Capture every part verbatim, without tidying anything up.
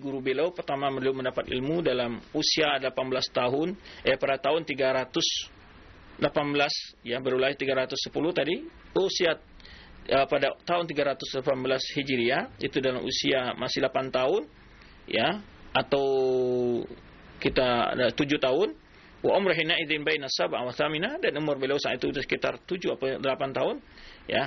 Guru beliau pertama beliau mendapat ilmu dalam usia delapan belas tahun, eh pada tahun tiga ratus delapan belas, ya berulang tiga ratus sepuluh tadi, usia eh, pada tahun tiga ratus delapan belas Hijriah, itu dalam usia masih delapan tahun, ya, atau kita ada tujuh tahun. Wa umruh hina idzin baina sab'a wa thamina, dan umur beliau saat itu sekitar tujuh atau delapan tahun, ya.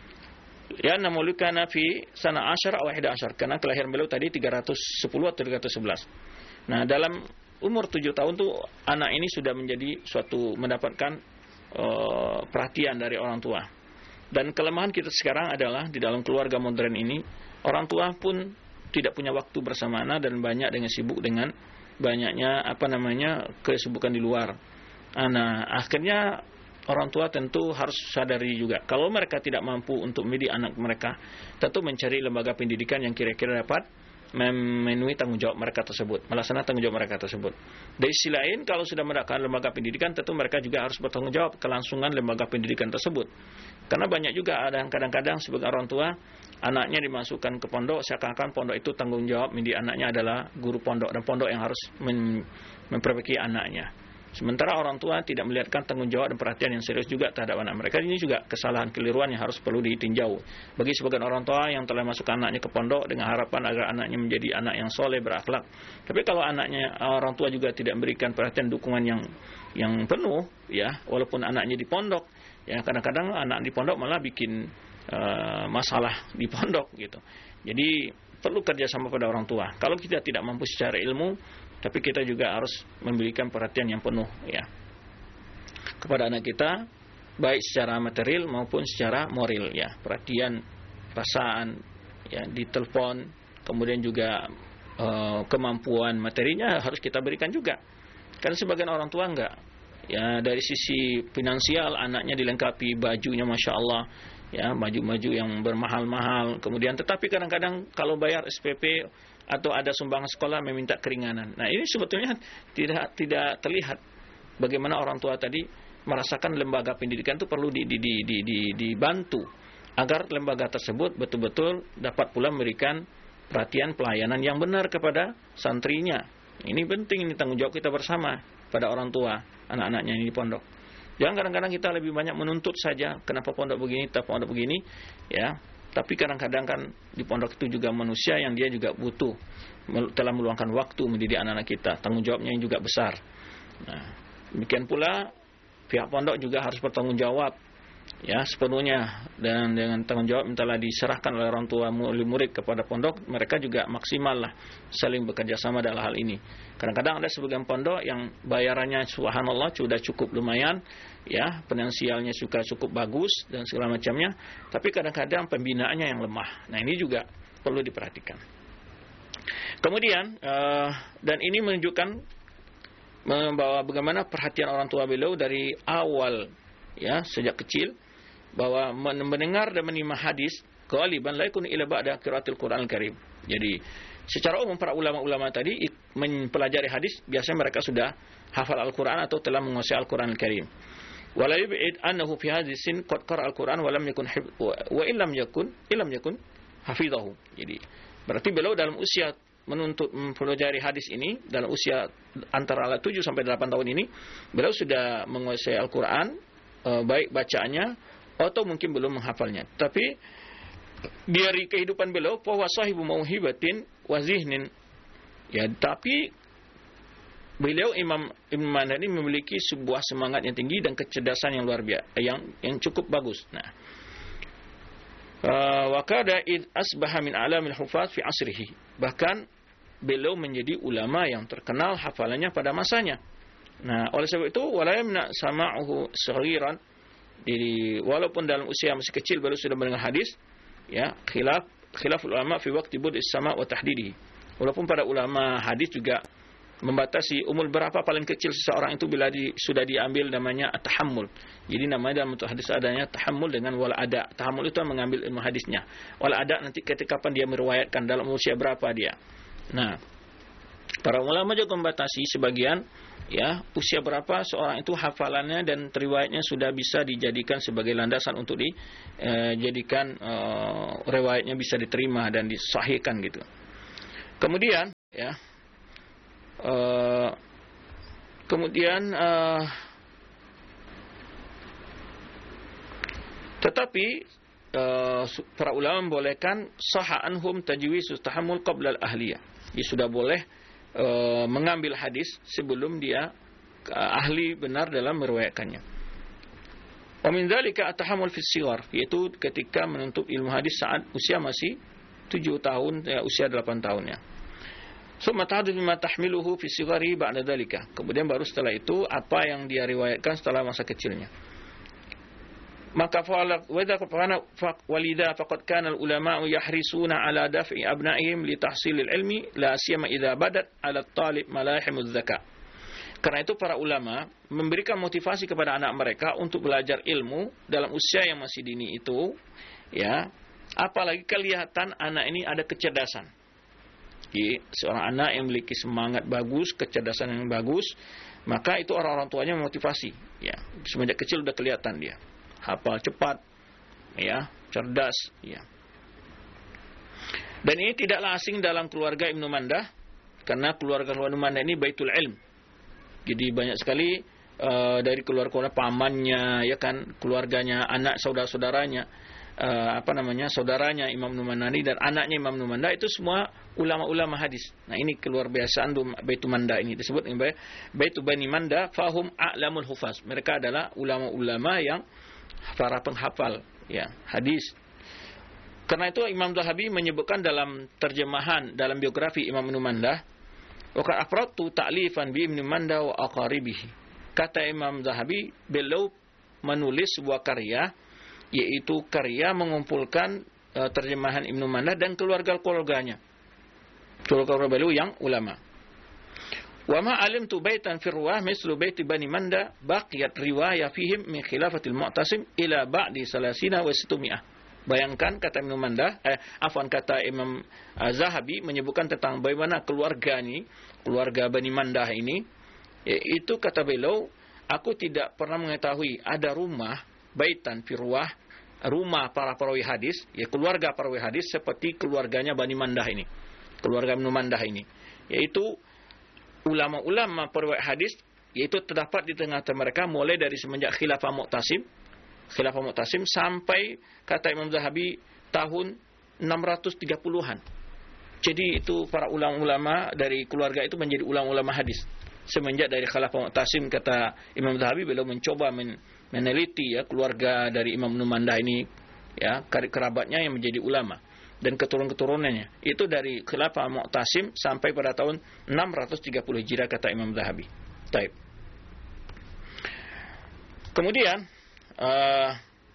Ya, namulukana fi sana asyara wa ihda asyar, karena kelahiran beliau tadi tiga ratus sepuluh atau tiga ratus sebelas. Nah, dalam umur tujuh tahun tuh anak ini sudah menjadi suatu mendapatkan uh, perhatian dari orang tua. Dan kelemahan kita sekarang adalah di dalam keluarga modern ini, orang tua pun tidak punya waktu bersama anak dan banyak dengan sibuk dengan banyaknya apa namanya kesibukan di luar. Nah, akhirnya orang tua tentu harus sadari juga, kalau mereka tidak mampu untuk mendidik anak mereka, tentu mencari lembaga pendidikan yang kira-kira dapat memenuhi tanggung jawab mereka tersebut, melaksanakan tanggung jawab mereka tersebut. Dari sisi lain, kalau sudah mendapatkan lembaga pendidikan, tentu mereka juga harus bertanggung jawab kelangsungan lembaga pendidikan tersebut. Karena banyak juga ada yang kadang-kadang sebagai orang tua, anaknya dimasukkan ke pondok, seakan-akan pondok itu tanggung jawab mendidik anaknya adalah guru pondok, dan pondok yang harus mem- memperbaiki anaknya. Sementara orang tua tidak melihatkan tanggung jawab dan perhatian yang serius juga terhadap anak mereka. Ini juga kesalahan keliruan yang harus perlu ditinjau. Bagi sebagian orang tua yang telah masukkan anaknya ke pondok dengan harapan agar anaknya menjadi anak yang soleh, berakhlak. Tapi kalau anaknya, orang tua juga tidak memberikan perhatian, dukungan yang yang penuh, ya, walaupun anaknya di pondok, ya, kadang-kadang anak di pondok malah bikin uh, masalah di pondok gitu. Jadi perlu kerjasama pada orang tua. Kalau kita tidak mampu secara ilmu, tapi kita juga harus memberikan perhatian yang penuh, ya, kepada anak kita, baik secara material maupun secara moral, ya, perhatian, perasaan, ya, di telepon, kemudian juga uh, kemampuan materinya harus kita berikan juga. Karena sebagian orang tua enggak, ya, dari sisi finansial anaknya dilengkapi bajunya, masya Allah, ya, baju-baju yang bermahal-mahal, kemudian tetapi kadang-kadang kalau bayar S P P atau ada sumbangan sekolah meminta keringanan. Nah, ini sebetulnya tidak tidak terlihat bagaimana orang tua tadi merasakan lembaga pendidikan itu perlu di, di, di, di, di, dibantu agar lembaga tersebut betul-betul dapat pula memberikan perhatian pelayanan yang benar kepada santrinya. Ini penting, ini tanggung jawab kita bersama pada orang tua anak-anaknya ini di pondok. Jangan kadang-kadang kita lebih banyak menuntut saja, kenapa pondok begini, kenapa pondok begini, ya. Tapi kadang-kadang kan di pondok itu juga manusia yang dia juga butuh, telah meluangkan waktu mendidik anak-anak kita. Tanggung jawabnya yang juga besar. Nah, demikian pula pihak pondok juga harus bertanggung jawab, ya, sepenuhnya, dan dengan tanggung jawab yang telah diserahkan oleh orang tua murid kepada pondok, mereka juga maksimal lah saling bekerja sama dalam hal ini. Kadang-kadang ada sebagian pondok yang bayarannya subhanallah sudah cukup lumayan, ya, finansialnya juga cukup bagus dan segala macamnya, tapi kadang-kadang pembinaannya yang lemah. Nah, ini juga perlu diperhatikan. Kemudian uh, dan ini menunjukkan membawa bagaimana perhatian orang tua beliau dari awal, ya, sejak kecil, bahwa mendengar dan menimah hadis ghaliban la yakun illa ba'da qiraatil Qur'anil Karim. Jadi secara umum para ulama-ulama tadi mempelajari hadis biasanya mereka sudah hafal Al-Qur'an atau telah menguasai Al-Qur'anil Karim. Wala yub'id annahu fi hadhihi sin qad qara'a Al-Qur'an wa lam yakun wa illam yakun illam yakun hafizahu. Jadi berarti beliau dalam usia menuntut mempelajari hadis ini, dalam usia antara tujuh sampai delapan tahun ini, beliau sudah menguasai Al-Qur'an, e, baik bacaannya atau mungkin belum menghafalnya. Tapi dari kehidupan beliau, bahwa sahibu mauhibatin wa zihnin, ya, tapi beliau Imam Ibn Manda ini memiliki sebuah semangat yang tinggi dan kecerdasan yang luar biasa, yang yang cukup bagus. Nah, wa kada id asbaha min alamil hufaz fi asrihi. Bahkan beliau menjadi ulama yang terkenal hafalannya pada masanya. Nah, oleh sebab itu wala yamna sama'uhu saghiran, jadi walaupun dalam usia masih kecil beliau sudah mendengar hadis, ya, khilaf khilaf ulama fi waqti bud'is sama' wa tahdidihi. Walaupun para ulama hadis juga membatasi umur berapa paling kecil seseorang itu bila di, sudah diambil namanya at-tahammul. Jadi namanya dalam hadis adanya tahammul dengan wal ada. Tahammul itu mengambil ilmu hadisnya. Wal ada nanti ketika kapan dia meriwayatkan, dalam usia berapa dia. Nah, para ulama juga membatasi sebagian, ya, usia berapa seorang itu hafalannya dan riwayatnya sudah bisa dijadikan sebagai landasan untuk dijadikan eh, riwayatnya bisa diterima dan disahihkan gitu. Kemudian ya. Uh, kemudian uh, tetapi uh, para ulama membolehkan sahha anhum tajwizus tahammul qabla al-ahliyah. Dia sudah boleh uh, mengambil hadis sebelum dia uh, ahli benar dalam meriwayatkannya. Wa min dzalika at-tahammul fi as-sighar, yaitu ketika menuntut ilmu hadis saat usia masih tujuh tahun, ya, usia delapan tahunnya. Summa tahdud mimma tahmiluhu fi sighari ba'da dzalika. Kemudian baru setelah itu apa yang dia riwayatkan setelah masa kecilnya. Maka fa'ala wa idza kana walidha faqad kana al-ulama yahrisuna ala daf'i abna'ihim li tahsil al-ilmi la siyama idza badat ala at-talib malahimuz zaka. Karena itu para ulama memberikan motivasi kepada anak mereka untuk belajar ilmu dalam usia yang masih dini itu, ya. Apalagi kelihatan anak ini ada kecerdasan. Jadi, seorang anak yang memiliki semangat bagus, kecerdasan yang bagus, maka itu orang-orang tuanya memotivasi, ya. Semenjak kecil sudah kelihatan dia hafal cepat, ya, cerdas, ya. Dan ini tidaklah asing dalam keluarga Ibnu Mandah, karena keluarga Ibnu Mandah ini Baitul Ilm. Jadi banyak sekali uh, dari keluarga pamannya, ya kan, keluarganya, anak saudara-saudaranya, uh, apa namanya, saudaranya Imam Ibnu Mandah dan anaknya Imam Ibnu Mandah itu semua ulama-ulama hadis. Nah, ini keluar biasaan Baitul Mandah ini disebut sebagai Baitul Bani Mandah fahum a'lamul hufaz. Mereka adalah ulama-ulama yang para penghafal, ya, hadis. Karena itu Imam Zahabi menyebutkan dalam terjemahan dalam biografi Imam Ibnu Mandah, wa qad afradtu ta'lifan bi Ibnu Mandah wa aqaribihi. Kata Imam Zahabi, beliau menulis sebuah karya, yaitu karya mengumpulkan uh, terjemahan Ibnu Mandah dan keluarga-keluarganya. Keluarga beliau yang ulama. Wa ma alimtu baitan fi ruwah mislu baiti Bani Mandah baqiyat riwayah fihim min khilafatil Mu'tasim ila ba'di salasina wa situmi'ah. Bayangkan kata Ibnu Mandah, eh, afwan kata Imam uh, Zahabi menyebutkan tentang bagaimana keluarga ini, keluarga Bani Mandah ini, itu kata beliau, aku tidak pernah mengetahui ada rumah baitan fi ruwah, rumah para perawi hadis, ya, keluarga perawi hadis seperti keluarganya Bani Mandah ini, keluarga Ibnu Mandah ini, yaitu ulama-ulama perawi hadis, yaitu terdapat di tengah-tengah mereka mulai dari semenjak khilafah Mu'tasim, khilafah Mu'tasim sampai kata Imam Zahabi tahun enam ratus tiga puluhan. Jadi itu para ulama-ulama dari keluarga itu menjadi ulama-ulama hadis. Semenjak dari khilafah Mu'tasim, kata Imam Zahabi, beliau mencoba men meneliti, ya, keluarga dari Imam Ibnu Mandah ini, ya, kerabatnya yang menjadi ulama dan keturun-keturunannya. Itu dari khilafah Mu'tasim sampai pada tahun enam ratus tiga puluh Hijriah kata Imam Zahabi. Taib. Kemudian uh,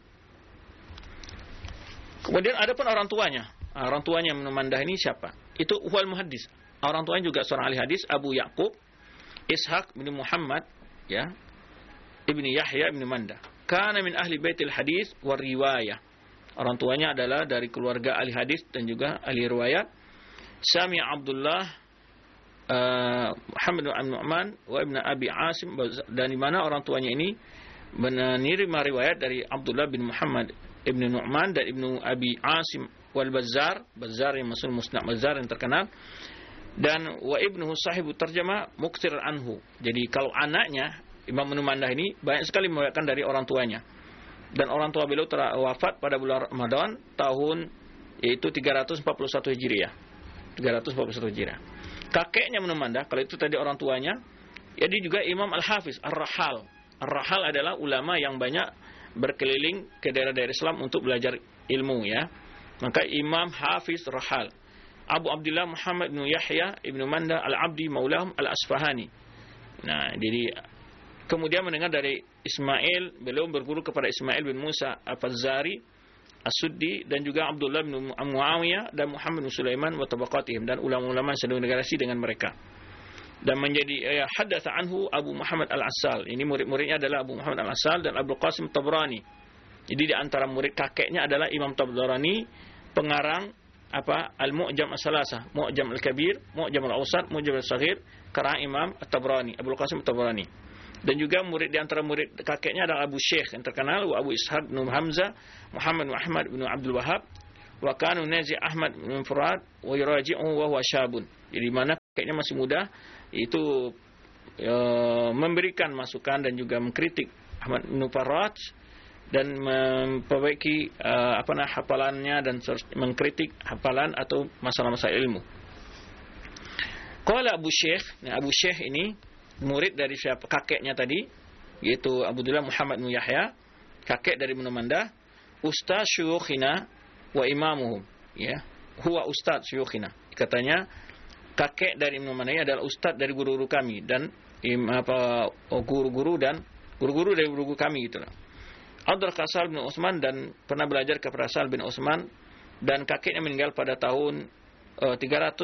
kemudian ada pun orang tuanya. Orang tuanya Ibnu Mandah ini siapa? Itu wal muhaddis. Orang tuanya juga seorang ahli hadis, Abu Yaqub Ishaq bin Muhammad, ya, Ibni Yahya Ibnu Mandah. Kana min ahli baitil hadis wa riwayah. Orang tuanya adalah dari keluarga ahli hadis dan juga ahli riwayat. Sami Abdullah uh, Muhammad bin Nu'man wa Ibn Abi Asim, dan di mana orang tuanya ini menerima riwayat dari Abdullah bin Muhammad Ibn Nu'man dan Ibn Abi Asim wal Bazzar, Bazzar yang masuk Musnad Bazzar yang terkenal, dan wa ibnuhu sahibu tarjamah muktir anhu. Jadi kalau anaknya Imam Ibnu Mandah ini banyak sekali meriwayatkan dari orang tuanya. Dan orang tua beliau telah wafat pada bulan Ramadan tahun yaitu tiga ratus empat puluh satu Hijriah. tiga ratus empat puluh satu Hijriah. Kakeknya Ibnu Mandah, kalau itu tadi orang tuanya, ya, dia juga Imam Al-Hafiz Ar-Rahal. Ar-Rahal adalah ulama yang banyak berkeliling ke daerah-daerah Islam untuk belajar ilmu, ya. Maka Imam Hafiz Rahal. Abu Abdullah Muhammad bin Yahya Ibnu Mandah Al-Abdi Maulahum Al-Asfahani. Nah, jadi kemudian mendengar dari Ismail, beliau berguru kepada Ismail bin Musa Al-Fazzari As-Suddi dan juga Abdullah bin Muawiyah dan Muhammad bin Sulaiman wa tabaqatihim, dan ulama-ulama yang generasi dengan mereka. Dan menjadi ya, hadatsa anhu Abu Muhammad Al-Assal. Ini murid-muridnya adalah Abu Muhammad Al-Assal dan Abdul Qasim Tabrani. Jadi di antara murid kakeknya adalah Imam Tabrani, pengarang apa? Al-Mu'jam As-Salasa, Mu'jam Al-Kabir, Mu'jam Al-Awsat, Mu'jam Al-Saghir, karang Imam At-Tabrani, Abdul Qasim Tabrani. Dan juga murid di antara murid kakeknya adalah Abu Syekh yang terkenal, Abu Ishaq bin Hamzah, Muhammad bin Ahmad bin Abdul Wahhab, wa kanu nazi Ahmad bin Furad wa yuraji'u wa huwa syabun. Jadi mana kakeknya masih muda, itu e, memberikan masukan dan juga mengkritik Ahmad bin Furad dan memperbaiki e, apa nah hafalannya dan mengkritik hafalan atau masalah-masalah ilmu. Qala Abu Syekh, nah Abu Syekh ini murid dari siapa kakeknya tadi, yaitu Abdullah Muhammad bin Yahya, kakek dari Ibnu Mandah, ustaz syuyukhina wa imamuhum, ya. Huwa ustaz syuyukhina. Katanya kakek dari Ibnu Mandah adalah ustaz dari guru-guru kami dan im, apa guru-guru dan guru-guru dari guru-guru kami gitulah. Abdul Qasal bin Utsman dan pernah belajar kepada Sal bin Utsman dan kakeknya meninggal pada tahun uh, tiga ratus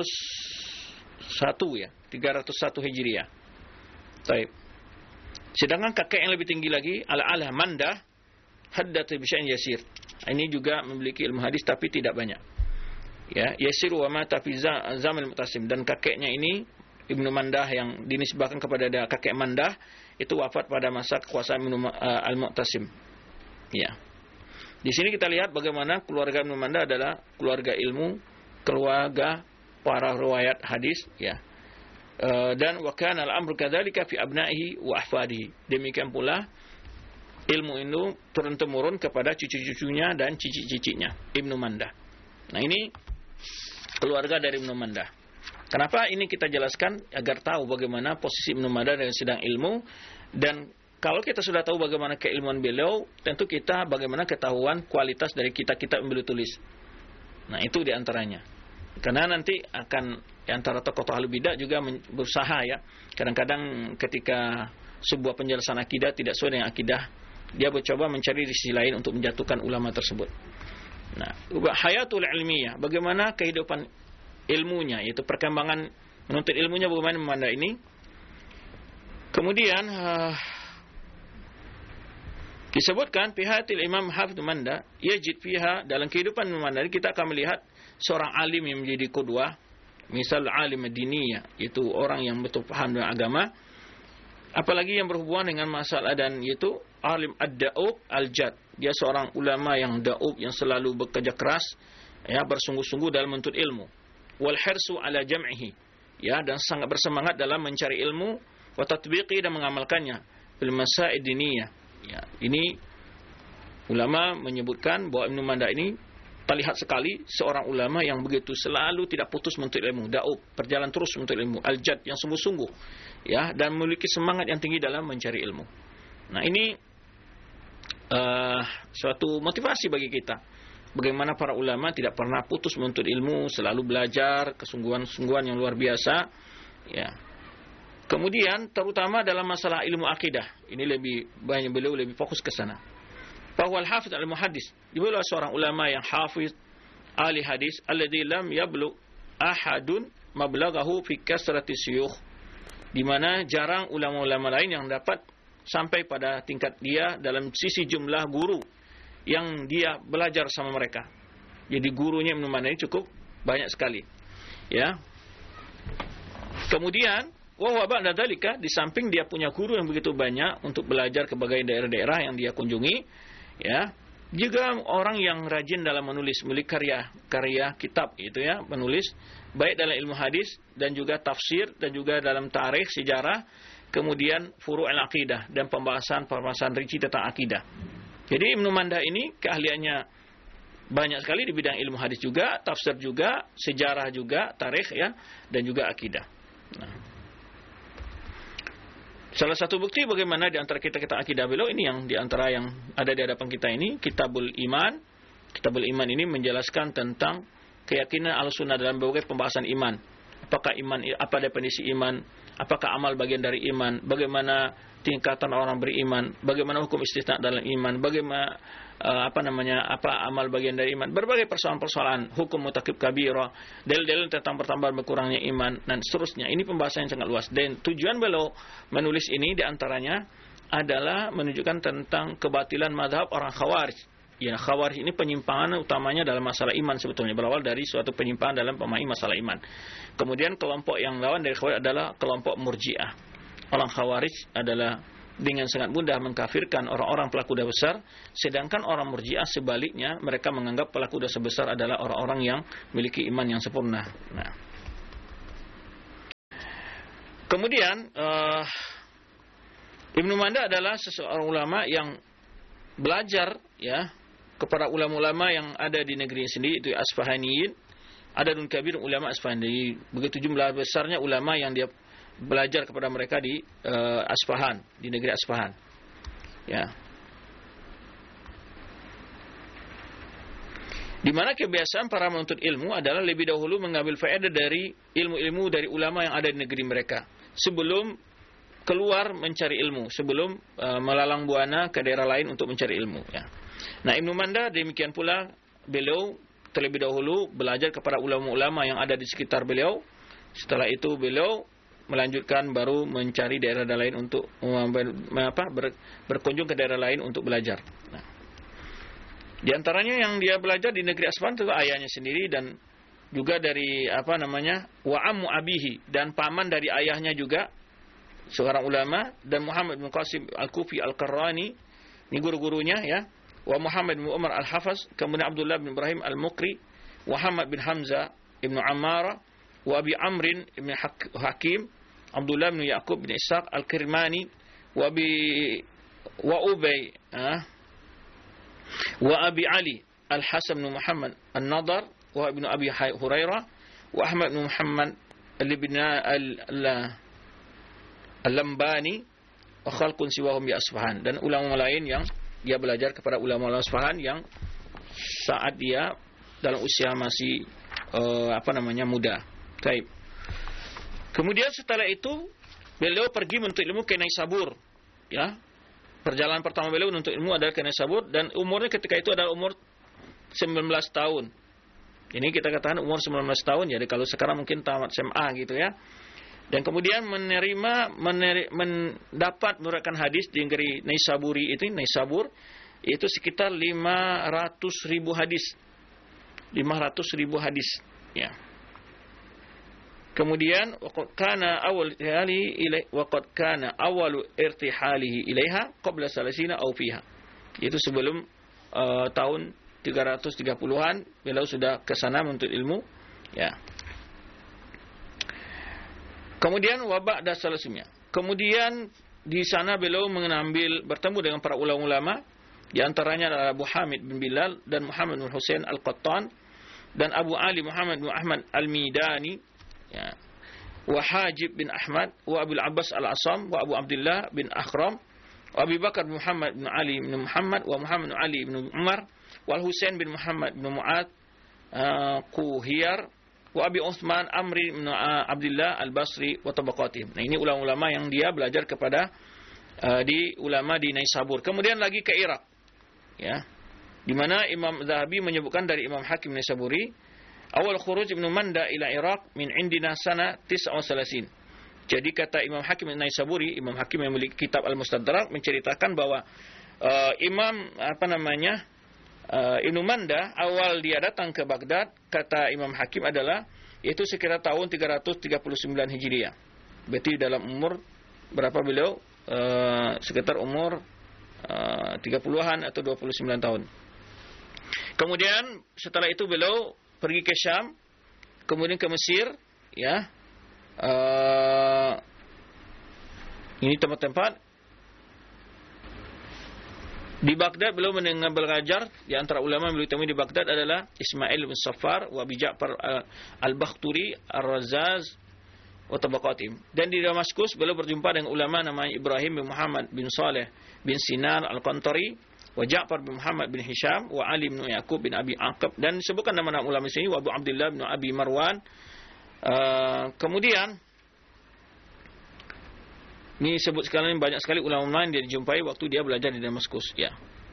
satu ya, tiga ratus satu Hijriah. Baik. Sedangkan kakek yang lebih tinggi lagi Al-Ala Mandah haddatsa bi syai'in yasir. Ini juga memiliki ilmu hadis tapi tidak banyak. Ya, yasir wa mata fi zaman Mu'tasim, dan kakeknya ini Ibnu Mandah yang dinisbahkan kepada kakek Mandah itu wafat pada masa kekuasaan Ibnu Al-Mu'tasim. Ya. Di sini kita lihat bagaimana keluarga Ibnu Mandah adalah keluarga ilmu, keluarga para riwayat hadis, ya. Uh, dan wa kana al-amru kadzalika fi abna'ihi wa ahfadihi. Demikian pula ilmu itu turun temurun kepada cucu-cucunya dan cici-cicinya Ibnu Mandah. Nah, ini keluarga dari Ibnu Mandah. Kenapa ini kita jelaskan? Agar tahu bagaimana posisi Ibnu Mandah dalam sidang ilmu, dan kalau kita sudah tahu bagaimana keilmuan beliau, tentu kita bagaimana ketahuan kualitas dari kitab-kitab yang beliau tulis. Nah, itu diantaranya. Karena nanti akan antara tokoh ahli bidah juga berusaha, ya. Kadang-kadang ketika sebuah penjelasan akidah tidak sesuai dengan akidah, dia mencoba mencari di sisi lain untuk menjatuhkan ulama tersebut. Nah, hayatul ilmiyah, bagaimana kehidupan ilmunya, yaitu perkembangan menuntut ilmunya bagaimana memandang ini. Kemudian uh, disebutkan pihatil Imam Hafidz Manda yajid fiha, dalam kehidupan memandang kita akan melihat seorang alim yang menjadi qudwah, misal alim diniyah, yaitu orang yang betul paham dengan agama, apalagi yang berhubungan dengan masalah, dan yaitu alim ad-da'ub al-jad, dia seorang ulama yang da'ub, yang selalu bekerja keras, ya, bersungguh-sungguh dalam menuntut ilmu, wal hirsu ala jam'ihi, ya, dan sangat bersemangat dalam mencari ilmu, wa tatbiqi, dan mengamalkannya bil masaid diniyah, ya. Ini ulama menyebutkan bahwa Ibnu Mandah ini terlihat sekali seorang ulama yang begitu selalu tidak putus menuntut ilmu, daub, berjalan terus menuntut ilmu, al-jad, yang sungguh-sungguh, ya, dan memiliki semangat yang tinggi dalam mencari ilmu. Nah, ini uh, suatu motivasi bagi kita. Bagaimana para ulama tidak pernah putus menuntut ilmu, selalu belajar, kesungguhan-sungguhan yang luar biasa, ya. Kemudian terutama dalam masalah ilmu akidah, ini lebih banyak beliau lebih fokus ke sana. Bahwa al-hafidz al-muhaddis, dia seorang ulama yang hafiz ahli hadis, alladzi lam yablugh ahadun mablaghahu fi kasrati syuyukh, di mana jarang ulama-ulama lain yang dapat sampai pada tingkat dia dalam sisi jumlah guru yang dia belajar sama mereka. Jadi gurunya Ibnu Mandah ini cukup banyak sekali, ya. Kemudian wa huwa ba'da dzalika, di samping dia punya guru yang begitu banyak untuk belajar ke berbagai daerah-daerah yang dia kunjungi, ya, juga orang yang rajin dalam menulis, menulis karya-karya kitab, itu ya, menulis baik dalam ilmu hadis dan juga tafsir dan juga dalam tarikh, sejarah, kemudian furu' al-aqidah dan pembahasan-pembahasan rinci tentang akidah. Jadi Ibnu Mandah ini keahliannya banyak sekali di bidang ilmu hadis juga, tafsir juga, sejarah juga, tarikh, ya, dan juga akidah. Nah, salah satu bukti bagaimana di antara kita kita akidah beliau ini, yang di antara yang ada di hadapan kita ini, Kitabul Iman. Kitabul Iman ini menjelaskan tentang keyakinan Ahlussunnah dalam berbagai pembahasan iman. Apakah iman, apa definisi iman, apakah amal bagian dari iman, bagaimana tingkatan orang beriman, bagaimana hukum istisna dalam iman, bagaimana uh, apa namanya, apa amal bagian dari iman, berbagai persoalan-persoalan, hukum mutakib kabira, dalil-dalil tentang bertambah berkurangnya iman, dan seterusnya. Ini pembahasan yang sangat luas, dan tujuan beliau menulis ini diantaranya adalah menunjukkan tentang kebatilan madhab orang Khawarij. Ya, Khawarij ini penyimpangan utamanya dalam masalah iman sebetulnya, berawal dari suatu penyimpangan dalam memahami masalah iman. Kemudian kelompok yang lawan dari Khawarij adalah kelompok Murji'ah. Orang Khawarij adalah dengan sangat mudah mengkafirkan orang-orang pelaku dosa besar, sedangkan orang Murji'ah sebaliknya, mereka menganggap pelaku dosa besar adalah orang-orang yang memiliki iman yang sempurna. Nah, kemudian uh, Ibnu Manda adalah seseorang ulama yang belajar ya kepada ulama-ulama yang ada di negeri sendiri, itu Asfahaniyin, ada dun kabir ulama Asfahani. Begitu jumlah besarnya ulama yang dia belajar kepada mereka di uh, Asfahan, di negeri Asfahan. Ya. Di mana kebiasaan para menuntut ilmu adalah lebih dahulu mengambil faedah dari ilmu-ilmu dari ulama yang ada di negeri mereka sebelum keluar mencari ilmu, sebelum uh, melalang buana ke daerah lain untuk mencari ilmu. Ya. Nah, Ibnu Manda demikian pula, beliau terlebih dahulu belajar kepada ulama-ulama yang ada di sekitar beliau. Setelah itu beliau melanjutkan baru mencari daerah lain untuk apa, ber, berkunjung ke daerah lain untuk belajar. Nah, di antaranya yang dia belajar di negeri Asfahan itu ayahnya sendiri dan juga dari apa namanya wa ammu abihi, dan paman dari ayahnya juga seorang ulama, dan Muhammad bin Qasim Al-Kufi Al-Qarrani, ini guru-gurunya ya. Wa Muhammad bin Umar Al-Hafiz, kemudian Abdullah bin Ibrahim Al-Muqri, Muhammad bin Hamzah Ibn Ammara, wa Abi Amrin Ibn Hakim, Abdullah bin Yaqub bin Ishaq Al-Kirmani, wa Abi wa Ubay ah, wa Abi Ali Al-Hasan bin Muhammad An-Nadar, wa Ibn Abi Hurairah, wa Ahmad bin Muhammad Ibn Al-Lambani, wa khalqun siwahum bi Asfahan, dan ulama lain yang dia belajar kepada ulama-ulama Asfahan yang saat dia dalam usia masih uh, apa namanya muda. Baik. Kemudian setelah itu beliau pergi menuntut ilmu ke Naisabur. Ya. Perjalanan pertama beliau menuntut ilmu adalah ke Naisabur, dan umurnya ketika itu adalah umur sembilan belas tahun. Ini kita katakan umur sembilan belas tahun, jadi kalau sekarang mungkin tamat S M A gitu ya. Dan kemudian menerima meneri, mendapat menurikan hadis di negeri Naisaburi itu, Naisabur itu sekitar lima ratus ribu hadis. lima ratus ribu hadis ya. Kemudian waqad kana awal hali ilai waqad kana awalu irtihalihi ilaiha qabla salasina aw fiha. Itu sebelum uh, tahun tiga ratus tiga puluhan beliau sudah ke sana menuntut ilmu ya. Kemudian wabak dan salasnya. Kemudian di sana beliau mengambil bertemu dengan para ulama-ulama, di antaranya adalah Abu Hamid bin Bilal dan Muhammad bin Husain Al-Qattan dan Abu Ali Muhammad bin Ahmad Al-Midani ya. Wa Hajib bin Ahmad wa Abu Abbas Al-Asam wa Abu Abdullah bin Akhram wa Abu Bakar bin Muhammad bin Ali bin Muhammad wa Muhammad bin Ali bin Umar wa Husain bin Muhammad bin Mu'ad uh, Quhiyar wa Abi Uthman Amri bin Abdullah Al-Basri wa tabaqatihim. Nah, ini ulama-ulama yang dia belajar kepada uh, di ulama di Naisabur. Kemudian lagi ke Irak. Ya. Di mana Imam Zahabi menyebutkan dari Imam Hakim Naisaburi, awal khuruj Ibnu Manda ila Irak min indina sana tis'a wa salasin. Jadi kata Imam Hakim Naisaburi, Imam Hakim yang memiliki kitab Al-Mustadrak menceritakan bahwa uh, Imam apa namanya Uh, Ibnu Manda awal dia datang ke Baghdad, kata Imam Hakim adalah itu sekitar tahun tiga ratus tiga puluh sembilan Hijriah. Berarti dalam umur berapa beliau? Uh, sekitar umur uh, tiga puluhan atau dua puluh sembilan tahun. Kemudian setelah itu beliau pergi ke Syam, kemudian ke Mesir, ya. Uh, ini tempat-tempat. Di Baghdad beliau mendengar belajar, di antara ulama yang beliau temui di Baghdad adalah Ismail bin Safar wa Abi Ja'far Al-Bakhturi Ar-Razaz wa tabaqatim. Dan di Damaskus beliau berjumpa dengan ulama namanya Ibrahim bin Muhammad bin Saleh bin Sinan Al-Qantari wa Ja'far bin Muhammad bin Hisham wa Ali bin Yaqub bin Abi Aqab, dan disebutkan nama-nama ulama sini wa Abu Abdullah bin Abi Marwan. Uh, kemudian ini sebut sekali banyak sekali ulama yang dia dijumpai waktu dia belajar di Damaskus ya.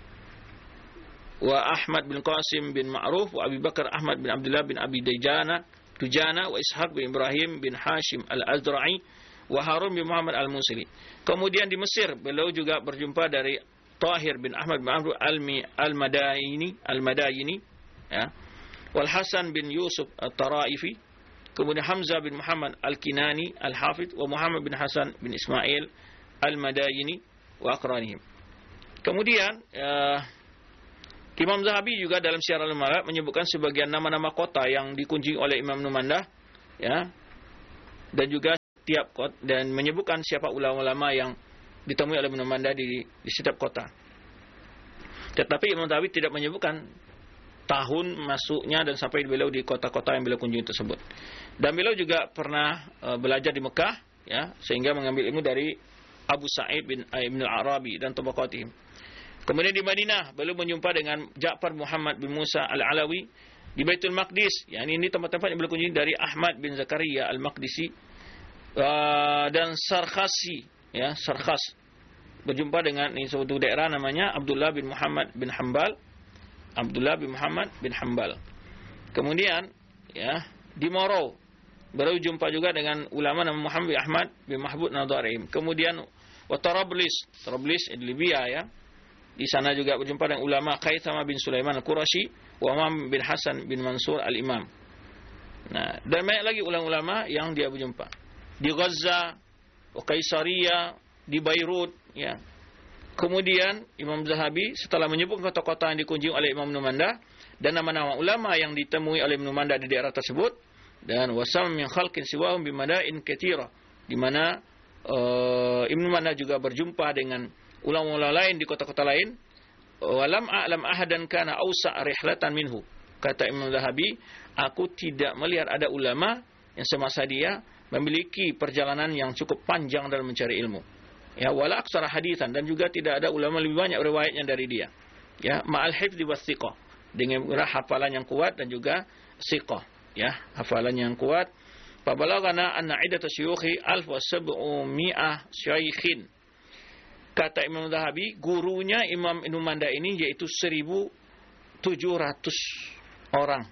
Wa Ahmad bin Qasim bin Ma'ruf wa Abi Bakar Ahmad bin Abdullah bin Abi Dajana Tujana wa Ishaq bin Ibrahim bin Hashim Al-Azra'i wa Harun bin Muhammad Al-Musili. Kemudian di Mesir beliau juga berjumpa dari Tahir bin Ahmad bin Amr Al-Madayini Al-Madayini ya. Wal Hasan bin Yusuf At-Taraifi. Kemudian Hamzah bin Muhammad Al-Kinani Al-Hafidh wa Muhammad bin Hasan bin Ismail Al-Madayini wa aqranihim. Kemudian uh, Imam Zahabi juga dalam Syiar al-Nubala menyebutkan sebagian nama-nama kota yang dikunjungi oleh Imam Ibnu Mandah, ya, dan juga tiap kota, dan menyebutkan siapa ulama-ulama yang ditemui oleh Ibnu Mandah di, di setiap kota. Tetapi Imam Zahabi tidak menyebutkan tahun masuknya dan sampai beliau di kota-kota yang beliau kunjungi tersebut. Dan beliau juga pernah uh, belajar di Mekah, ya, sehingga mengambil ilmu dari Abu Sa'id bin Ibn al-Arabi dan tabaqatihim. Kemudian di Madinah, beliau menjumpa dengan Ja'far Muhammad bin Musa al-Alawi di Baitul Maqdis. Ya, ini tempat-tempat yang beliau kunjungi dari Ahmad bin Zakaria al-Maqdisi uh, dan Sarkhasi, ya, Sarkhas. Berjumpa dengan ini suatu daerah namanya Abdullah bin Muhammad bin Hanbal. Abdullah bin Muhammad bin Hanbal. Kemudian, ya, di Moro, beliau jumpa juga dengan ulama nama Muhammad bin Ahmad bin Mahbub Nadharim. Kemudian wa Tarablis, Tarablis di Libya, ya. Di sana juga berjumpa dengan ulama Qaithama bin Sulaiman al-Qurashi wa Imam bin Hasan bin Mansur al-Imam. Nah, dan banyak lagi ulama-ulama yang dia berjumpa. Di Gaza, wa Kaisaria, di Beirut, ya. Kemudian Imam Zahabi setelah menyebut kota-kota yang dikunjungi oleh Imam Ibnu Mandah dan nama-nama ulama yang ditemui oleh Ibnu Mandah di daerah tersebut, dan wasam min khalqin siwahum bimadain katsira, di mana uh, Ibnu Mandah juga berjumpa dengan ulama-ulama lain di kota-kota lain. Walam a'lam ahadan kana awsa' rihlatan minhu. Kata Imam Zahabi, aku tidak melihat ada ulama yang semasa dia memiliki perjalanan yang cukup panjang dalam mencari ilmu. Ya, wala aksara haditsan, dan juga tidak ada ulama lebih banyak riwayatnya dari dia. Ya, ma'al hifdzi was thiqah, dengan hafalan yang kuat dan juga thiqah, ya, hafalan yang kuat. Fa balagana anna iddatu syuyukhi alf wa sab'umi'ah syaikhin. Kata Imam Zahabi, gurunya Imam Ibnu Mandah ini yaitu seribu tujuh ratus orang.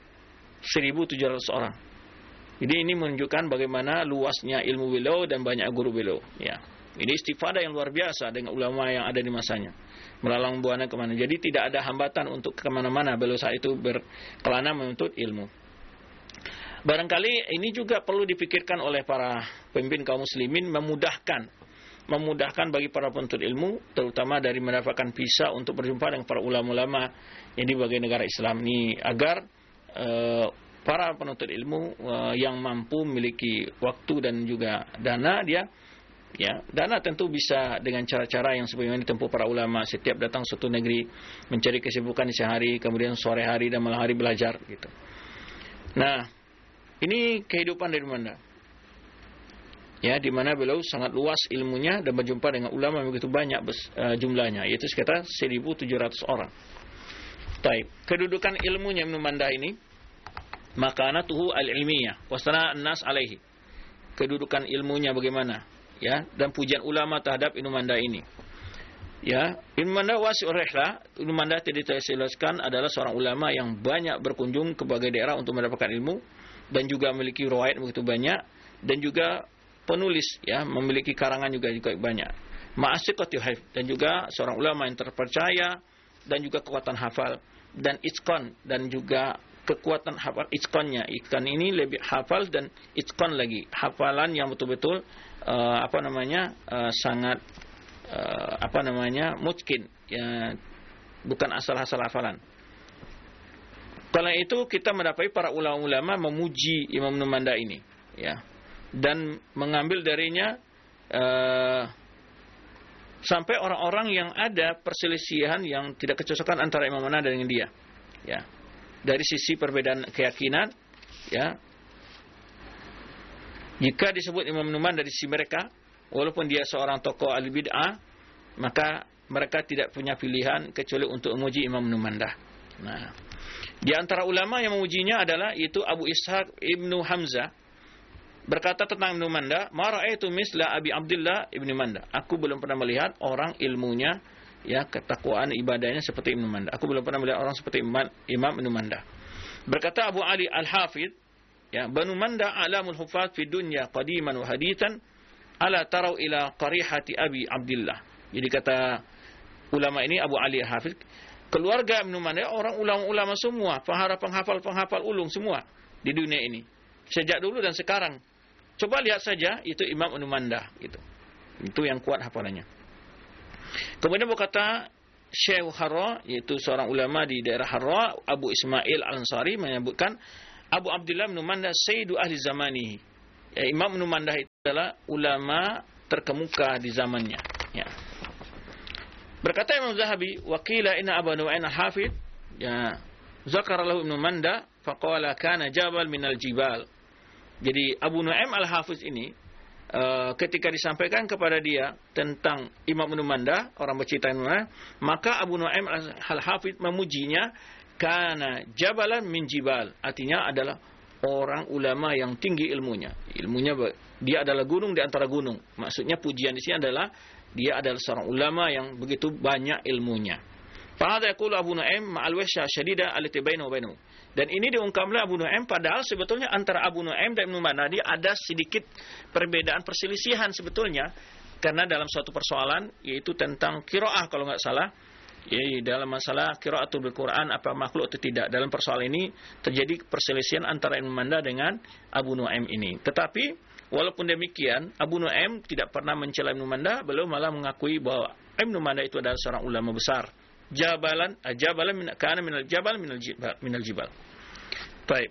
seribu tujuh ratus orang. Jadi ini menunjukkan bagaimana luasnya ilmu beliau dan banyak guru beliau. Ya. Ini istifadah yang luar biasa dengan ulama yang ada di masanya. Melalang buana kemana. Jadi tidak ada hambatan untuk kemana-mana beliau saat itu berkelana menuntut ilmu. Barangkali ini juga perlu dipikirkan oleh para pemimpin kaum muslimin, memudahkan memudahkan bagi para penuntut ilmu, terutama dari mendapatkan visa untuk berjumpa dengan para ulama-ulama yang di berbagai negara Islam ini, agar uh, para penuntut ilmu uh, yang mampu memiliki waktu dan juga dana, dia ya dana tentu bisa dengan cara-cara yang sebagaimana ditempuh para ulama, setiap datang suatu negeri mencari kesibukan di sehari, kemudian sore hari dan malam hari belajar gitu. Nah, ini kehidupan dari Mandah. Ya, di mana beliau sangat luas ilmunya dan berjumpa dengan ulama yang begitu banyak uh, jumlahnya, yaitu sekitar seribu tujuh ratus orang. Taib. Kedudukan ilmunya Ibnu Mandah ini, makanatuhu al-ilmiyah wa sana'an nas alaihi. Kedudukan ilmunya bagaimana, ya, dan pujian ulama terhadap Ibnu Mandah ini. Ya, Ibnu Mandah wasi'ur rihlah. Ibnu Mandah tidak dijelaskan adalah seorang ulama yang banyak berkunjung ke berbagai daerah untuk mendapatkan ilmu dan juga memiliki riwayat begitu banyak, dan juga penulis, ya, memiliki karangan juga juga banyak. Ma'asiqati haif, dan juga seorang ulama yang terpercaya dan juga kekuatan hafal dan itqan, dan juga kekuatan hafal itqannya. Itqan ini lebih hafal dan itqan lagi, hafalan yang betul-betul uh, apa namanya uh, sangat uh, apa namanya mutqin, ya, bukan asal-asal hafalan. Karena itu kita mendapati para ulama-ulama memuji Imam Ibnu Mandah ini, ya, dan mengambil darinya uh, sampai orang-orang yang ada perselisihan yang tidak kecocokan antara Imam Mandah dengan dia, ya, dari sisi perbedaan keyakinan, ya. Jika disebut Imam Ibnu Mandah dari sisi mereka, walaupun dia seorang tokoh al-bid'ah, maka mereka tidak punya pilihan kecuali untuk memuji Imam Ibnu Mandah. Nah, di antara ulama yang memujinya adalah itu Abu Ishaq Ibnu Hamzah, berkata tentang Ibnu Mandah, "Ma ra'aitu misla Abi Abdullah Ibnu Mandah." Aku belum pernah melihat orang ilmunya, ya, ketakwaan ibadahnya seperti Ibnu Mandah. Aku belum pernah melihat orang seperti Imam, Imam Ibnu Mandah. Berkata Abu Ali Al-Hafidh, ya, Banu Mandah alamul hufaz fi dunya qadiman wa hadithan, ala tarau ila qarihati Abi Abdullah. Jadi kata ulama ini Abu Ali Al-Hafidh, keluarga Ibnu Mandah orang ulama-ulama semua, penghafal-penghafal ulung semua di dunia ini, sejak dulu dan sekarang. Coba lihat saja, itu Imam Ibnu Mandah, gitu. Itu yang kuat hafalannya. Kemudian berkata Syekh Harra, yaitu seorang ulama di daerah Harra, Abu Ismail Al-Ansari menyebutkan Abu Abdullah bin Mandah sayyidu ahli zamanihi. Ya, Imam Ibn Mandah itu adalah ulama terkemuka di zamannya. Ya. Berkata Imam Zahabi, wa qila inna Abu Nu'aim al-Hafidh, ya, zakara lahu Ibn Mandah faqala kana jabal minal jibal. Jadi Abu Nu'aim al-Hafidh ini Uh, ketika disampaikan kepada dia tentang Imam Ibn Mandah, orang bercerita Ibn Mandah, maka Abu Nu'aim al-Hafidh memujinya karena jabalan min jibal, artinya adalah orang ulama yang tinggi ilmunya. Ilmunya dia adalah gunung di antara gunung. Maksudnya pujian di sini adalah dia adalah seorang ulama yang begitu banyak ilmunya. Fahadha yaqulu Abu Nu'aim ma'al wahsya syadida allati bainahu wa bainahu. Dan ini diungkap oleh Abu Nu'aim, padahal sebetulnya antara Abu Nu'aim dan Ibn Mandah ada sedikit perbedaan perselisihan sebetulnya, karena dalam suatu persoalan yaitu tentang qiraah kalau enggak salah, yaitu dalam masalah qiraatul bil Quran apa makhluk atau tidak. Dalam persoalan ini terjadi perselisihan antara Ibn Mandah dengan Abu Nu'aim ini. Tetapi walaupun demikian, Abu Nu'aim tidak pernah mencela Ibn Mandah, beliau malah mengakui bahwa Ibn Mandah itu adalah seorang ulama besar. Jabalan, jabalan min kana minal jabal minal jibal, minal jibal. Baik.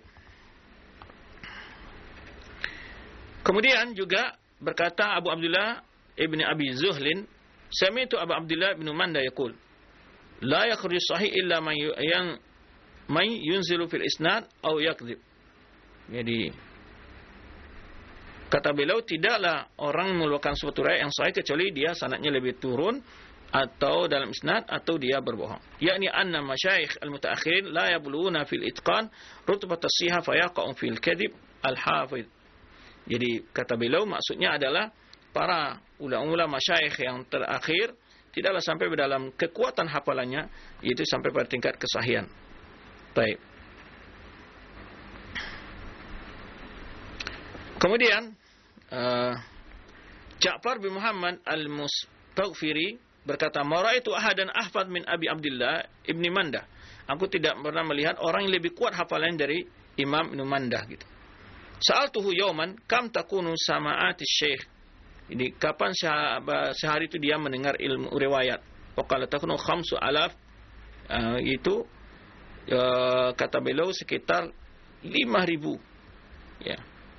Kemudian juga berkata Abu Abdullah Ibn Abi Zuhlin, sami'tu Abu Abdullah Ibn Mandah yaqul, la yakhruju sahih illa man yang man yunzilu fil isnad aw yakdzib. Jadi kata beliau, tidaklah orang mengeluarkan suatu riwayat yang sahih kecuali dia sanadnya lebih turun atau dalam isnad atau dia berbohong. Yakni anna masyayikh al-mutaakhirin la yabluna fil itqan rutbat as-sihah fa yaqa'u fil kadhib al-hafidh. Jadi kata beliau maksudnya adalah para ulama-ulama masyayikh yang terakhir tidaklah sampai dalam kekuatan hafalannya, yaitu sampai pada tingkat kesahihan. Baik. Kemudian uh, Ja'far bin Muhammad al-Mustaghfiri berkata, "Maraitu ahadan ahfad min Abi Abdullah Ibni Mandah." Aku tidak pernah melihat orang yang lebih kuat hafalan dari Imam Ibn Mandah gitu. Sa'altuhu yawman kam takunu sama'ati syekh. Ini kapan sehari itu dia mendengar ilmu riwayat? Waqala takunu khamsu alaf. Uh, itu uh, kata beliau sekitar lima ribu. Ya.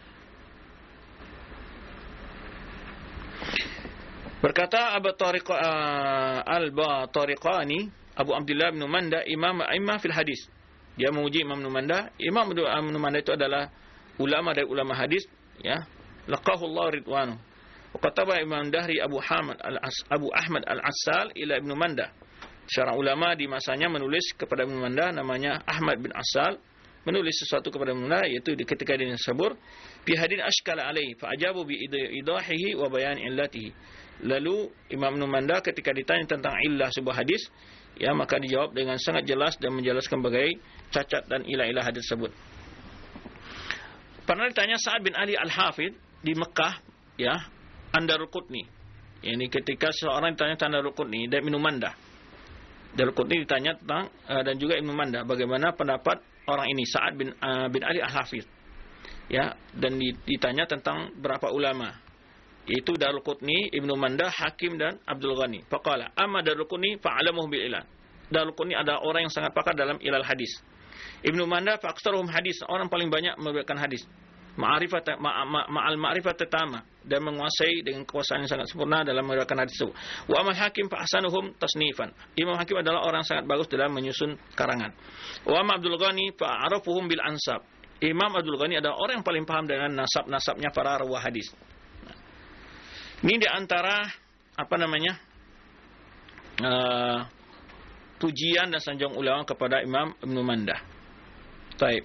Berkata Abu Tariq uh, Al-Batariqani, Abu Abdullah bin Mandah imam a'immah fil hadis. Dia memuji Imam Ibn Mandah. Imam Ibn Mandah itu adalah ulama dari ulama hadis, ya. Laqahu Allah ridwanu. Wa kataba Imam Dahri Abu Hamad Al-As Abu Ahmad Al-Assal ila Ibn Mandah. Seorang ulama di masanya menulis kepada Ibn Mandah, namanya Ahmad bin Assal, menulis sesuatu kepada Ibn Mandah, yaitu ketika dia disebut fi hadin ashkala alaihi fa ajabu bi idahihi wa bayan illatihi. Lalu Imam Ibn Mandah ketika ditanya tentang illah sebuah hadis, ya, maka dijawab dengan sangat jelas dan menjelaskan bagai cacat dan ilah-ilah hadis tersebut. Pernah ditanya Sa'ad bin Ali Al-Hafidh di Mekah, ya, Andarul Qutni. Ini ketika seorang ditanya tentang Andarul Qutni dan Ibn Mandah. Andarul Qutni ditanya tentang uh, dan juga Ibn Mandah, bagaimana pendapat orang ini Sa'ad bin uh, bin Ali Al-Hafidh. Ya, dan ditanya tentang berapa ulama, yaitu Darul Qutni, Ibnu Mandah, Hakim dan Abdul Ghani. Faqala amma Darul Qutni fa'alamuhu bil ilal. Darul Qutni adalah orang yang sangat pakar dalam ilal hadis. Ibnu Mandah fa'aksaruhum hadis, orang paling banyak meriwayatkan hadis. Ma'rifat ma'al ma'rifat tama, dan menguasai dengan kekuasaan yang sangat sempurna dalam meriwayatkan hadis itu. Wa amal Hakim fa'ahsanuhum tasnifan. Imam Hakim adalah orang sangat bagus dalam menyusun karangan. Wa amma Abdul Ghani fa'arafuhum bil ansab. Imam Abdul Ghani adalah orang yang paling paham dengan nasab-nasabnya para rawi hadis. Ini di antara apa namanya uh, pujian dan sanjung ulama kepada Imam Ibn Mandah. Baik.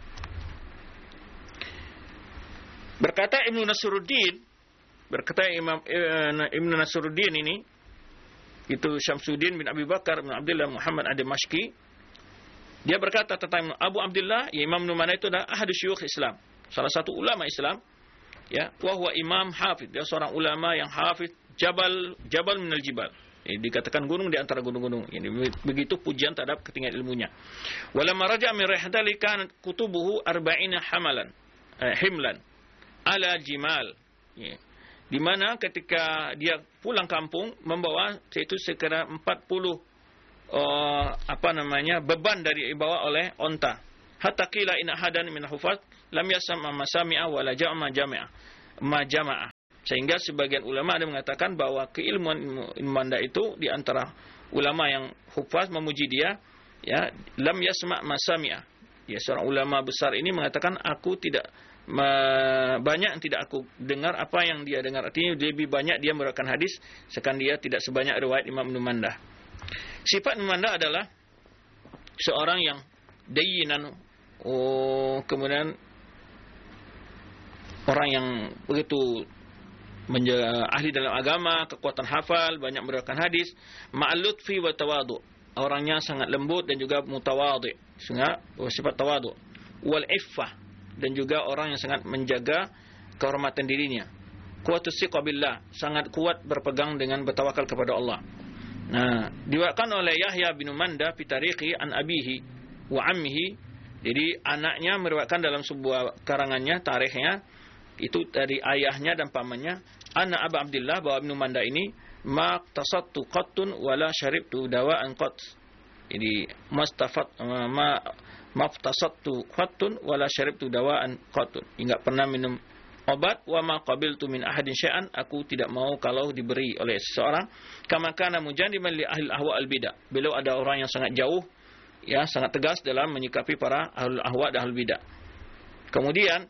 Berkata Ibnu Nasruddin, berkata Imam uh, Ibnu Nasruddin ini, itu Syamsuddin bin Abi Bakar bin Abdullah Muhammad Ad-Dimashqi, dia berkata tentang Abu Abdullah, ya, Imam Ibn Mandah itu adalah ahadu syuyukh Islam, salah satu ulama Islam. Ya, wa huwa imam hafidh, dia seorang ulama yang hafidh, jabal jabal minal jibal. Ya, dikatakan gunung di antara gunung-gunung. Ini begitu pujian terhadap ketinggian ilmunya. Walamma raja'a min rihdali kanat kutubuhu arba'ina hamalan eh, himlan ala jimal. Ya. di mana ketika dia pulang kampung membawa yaitu sekira empat puluh uh, apa namanya beban dari dibawa oleh onta. Hatta qila in ahadan min hufaz lam yasma masami'a wala jama'a jama'a ma jama'a. Sehingga sebagian ulama ada mengatakan bahwa keilmuan ilmu manda itu di antara ulama yang hufaz memuji dia, ya, lam yasma masami'a. Ya, seorang ulama besar ini mengatakan aku tidak banyak yang tidak aku dengar apa yang dia dengar. Artinya lebih banyak dia meriwayatkan hadis, sekan dia tidak sebanyak riwayat Imam Ibnu Mandah. Sifat Ibnu Mandah adalah seorang yang dayyinan, oh, kemudian orang yang begitu menjaga, ahli dalam agama, kekuatan hafal, banyak meriwayatkan hadis, ma'al lutfi wa tawadu. Orangnya sangat lembut dan juga mutawadhi, sangat sifat tawadhu. Wal iffah, dan juga orang yang sangat menjaga kehormatan dirinya. Kuwatus siqa billah, sangat kuat berpegang dengan bertawakal kepada Allah. Nah, diwakilkan oleh Yahya bin Manda fi tariqi an abihi wa ammihi. Jadi anaknya meriwayatkan dalam sebuah karangannya, tarikhnya itu dari ayahnya dan pamannya, anna Abu Abdullah, bahwa Ibnu Manda ini ma tasattu qattun wala syaribtu dawa'an qat. Jadi mastafat ma maftasattu qattun wala syaribtu dawa'an qattun. Enggak pernah minum obat, wa ma qabiltu min ahadin syai'an, aku tidak mau kalau diberi oleh seseorang. Kama kana mujandiman li ahli ahwa al bidah. Beliau ada orang yang sangat jauh, ya, sangat tegas dalam menyikapi para ahli ahwa dan ahli bidah. Kemudian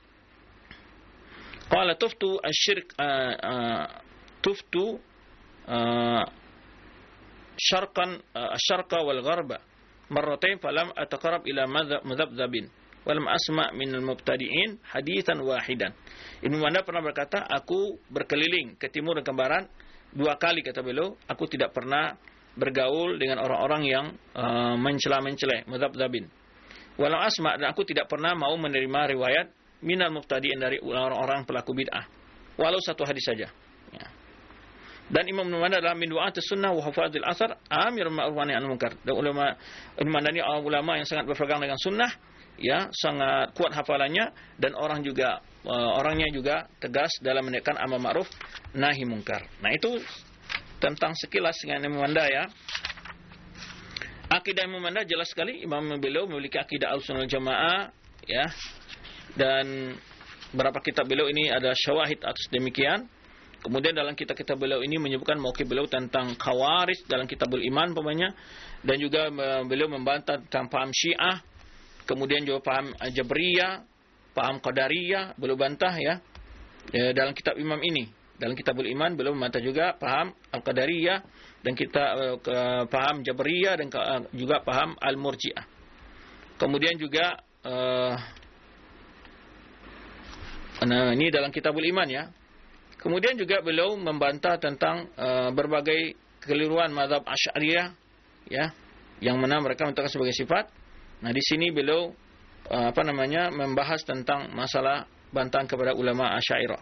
qala tuftu asyirk uh, uh, tuftu uh, syarqan uh, syarqa wal gharba marratain falam ataqarrab ila madzhabin walam asma' min al-mubtadi'in haditsan wahidan. Ibnu Manda pernah berkata, aku berkeliling ke timur dan ke barat dua kali, kata beliau, aku tidak pernah bergaul dengan orang-orang yang uh, mencela-mencela madzhabin. Walam asma', dan aku tidak pernah mau menerima riwayat minal mubtadi'in, dari orang-orang pelaku bid'ah, walau satu hadis saja, ya. Dan Imam Ibnu Manda adalah min du'atus sunnah wa hufadzil athar amirul ma'ruf wa nahy anil munkar. Dan ulama Ibnu Manda ini ulama yang sangat berpegang dengan sunnah, ya, sangat kuat hafalannya, dan orang juga uh, orangnya juga tegas dalam menegakkan amar ma'ruf nahi munkar. Nah, itu tentang sekilas dengan Ibnu Manda, ya. Akidah Ibnu Manda jelas sekali, Imam beliau memiliki akidah Ahlussunnah wal Jamaah, ya. Dan beberapa kitab beliau ini ada syawahid atas demikian. Kemudian dalam kitab-kitab beliau ini menyebutkan mauqif beliau tentang Khawarij dalam Kitabul Iman pamannya, dan juga beliau membantah tentang paham Syiah, kemudian juga paham Jabriyah, paham Qadariyah beliau bantah, ya, ya dalam kitab Imam ini. Dalam Kitabul Iman beliau membantah juga paham Al-Qadariyah, dan kita uh, paham Jabriyah, dan uh, juga paham Al-Murji'ah. Kemudian juga uh, nah, ini dalam Kitabul Iman, ya. Kemudian juga beliau membantah tentang uh, berbagai kekeliruan mazhab Asy'ariyah, ya, yang mana mereka menetapkan sebagai sifat. Nah, di sini beliau uh, apa namanya membahas tentang masalah bantahan kepada ulama Asy'ariyah.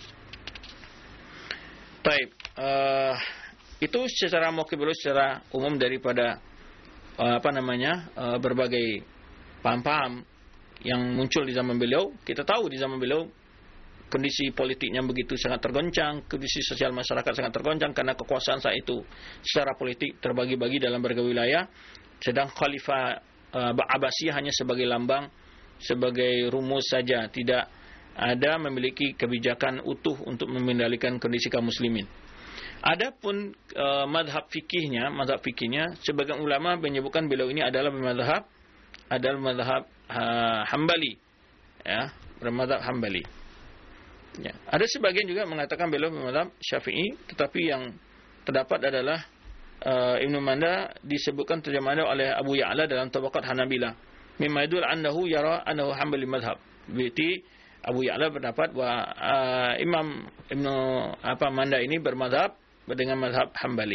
Baik, uh, itu secara mauqif beliau secara umum daripada uh, apa namanya uh, berbagai paham-paham yang muncul di zaman beliau. Kita tahu di zaman beliau kondisi politiknya begitu sangat tergoncang, kondisi sosial masyarakat sangat tergoncang karena kekuasaan saat itu secara politik terbagi-bagi dalam berbagai wilayah. Sedang Khalifah uh, Abbasiyah hanya sebagai lambang, sebagai rumus saja, tidak ada memiliki kebijakan utuh untuk mengendalikan kondisi kaum muslimin. Adapun uh, mazhab fikihnya, mazhab fikihnya sebagian ulama menyebutkan beliau ini adalah bermazhab adalah mazhab uh, Hambali, ya, bermazhab Hambali. Ya. Ada sebagian juga mengatakan beliau bermazhab Syafi'i, tetapi yang terdapat adalah uh, Ibnu Manda disebutkan terjemahan oleh Abu Ya'la dalam Tabaqat Hanabilah. Mimma yadul annahu yara annahu Hambali madhab. Berarti Abu Ya'la berdapat bahwa uh, Imam Ibnu apa Manda ini bermazhab dengan mazhab Hambali.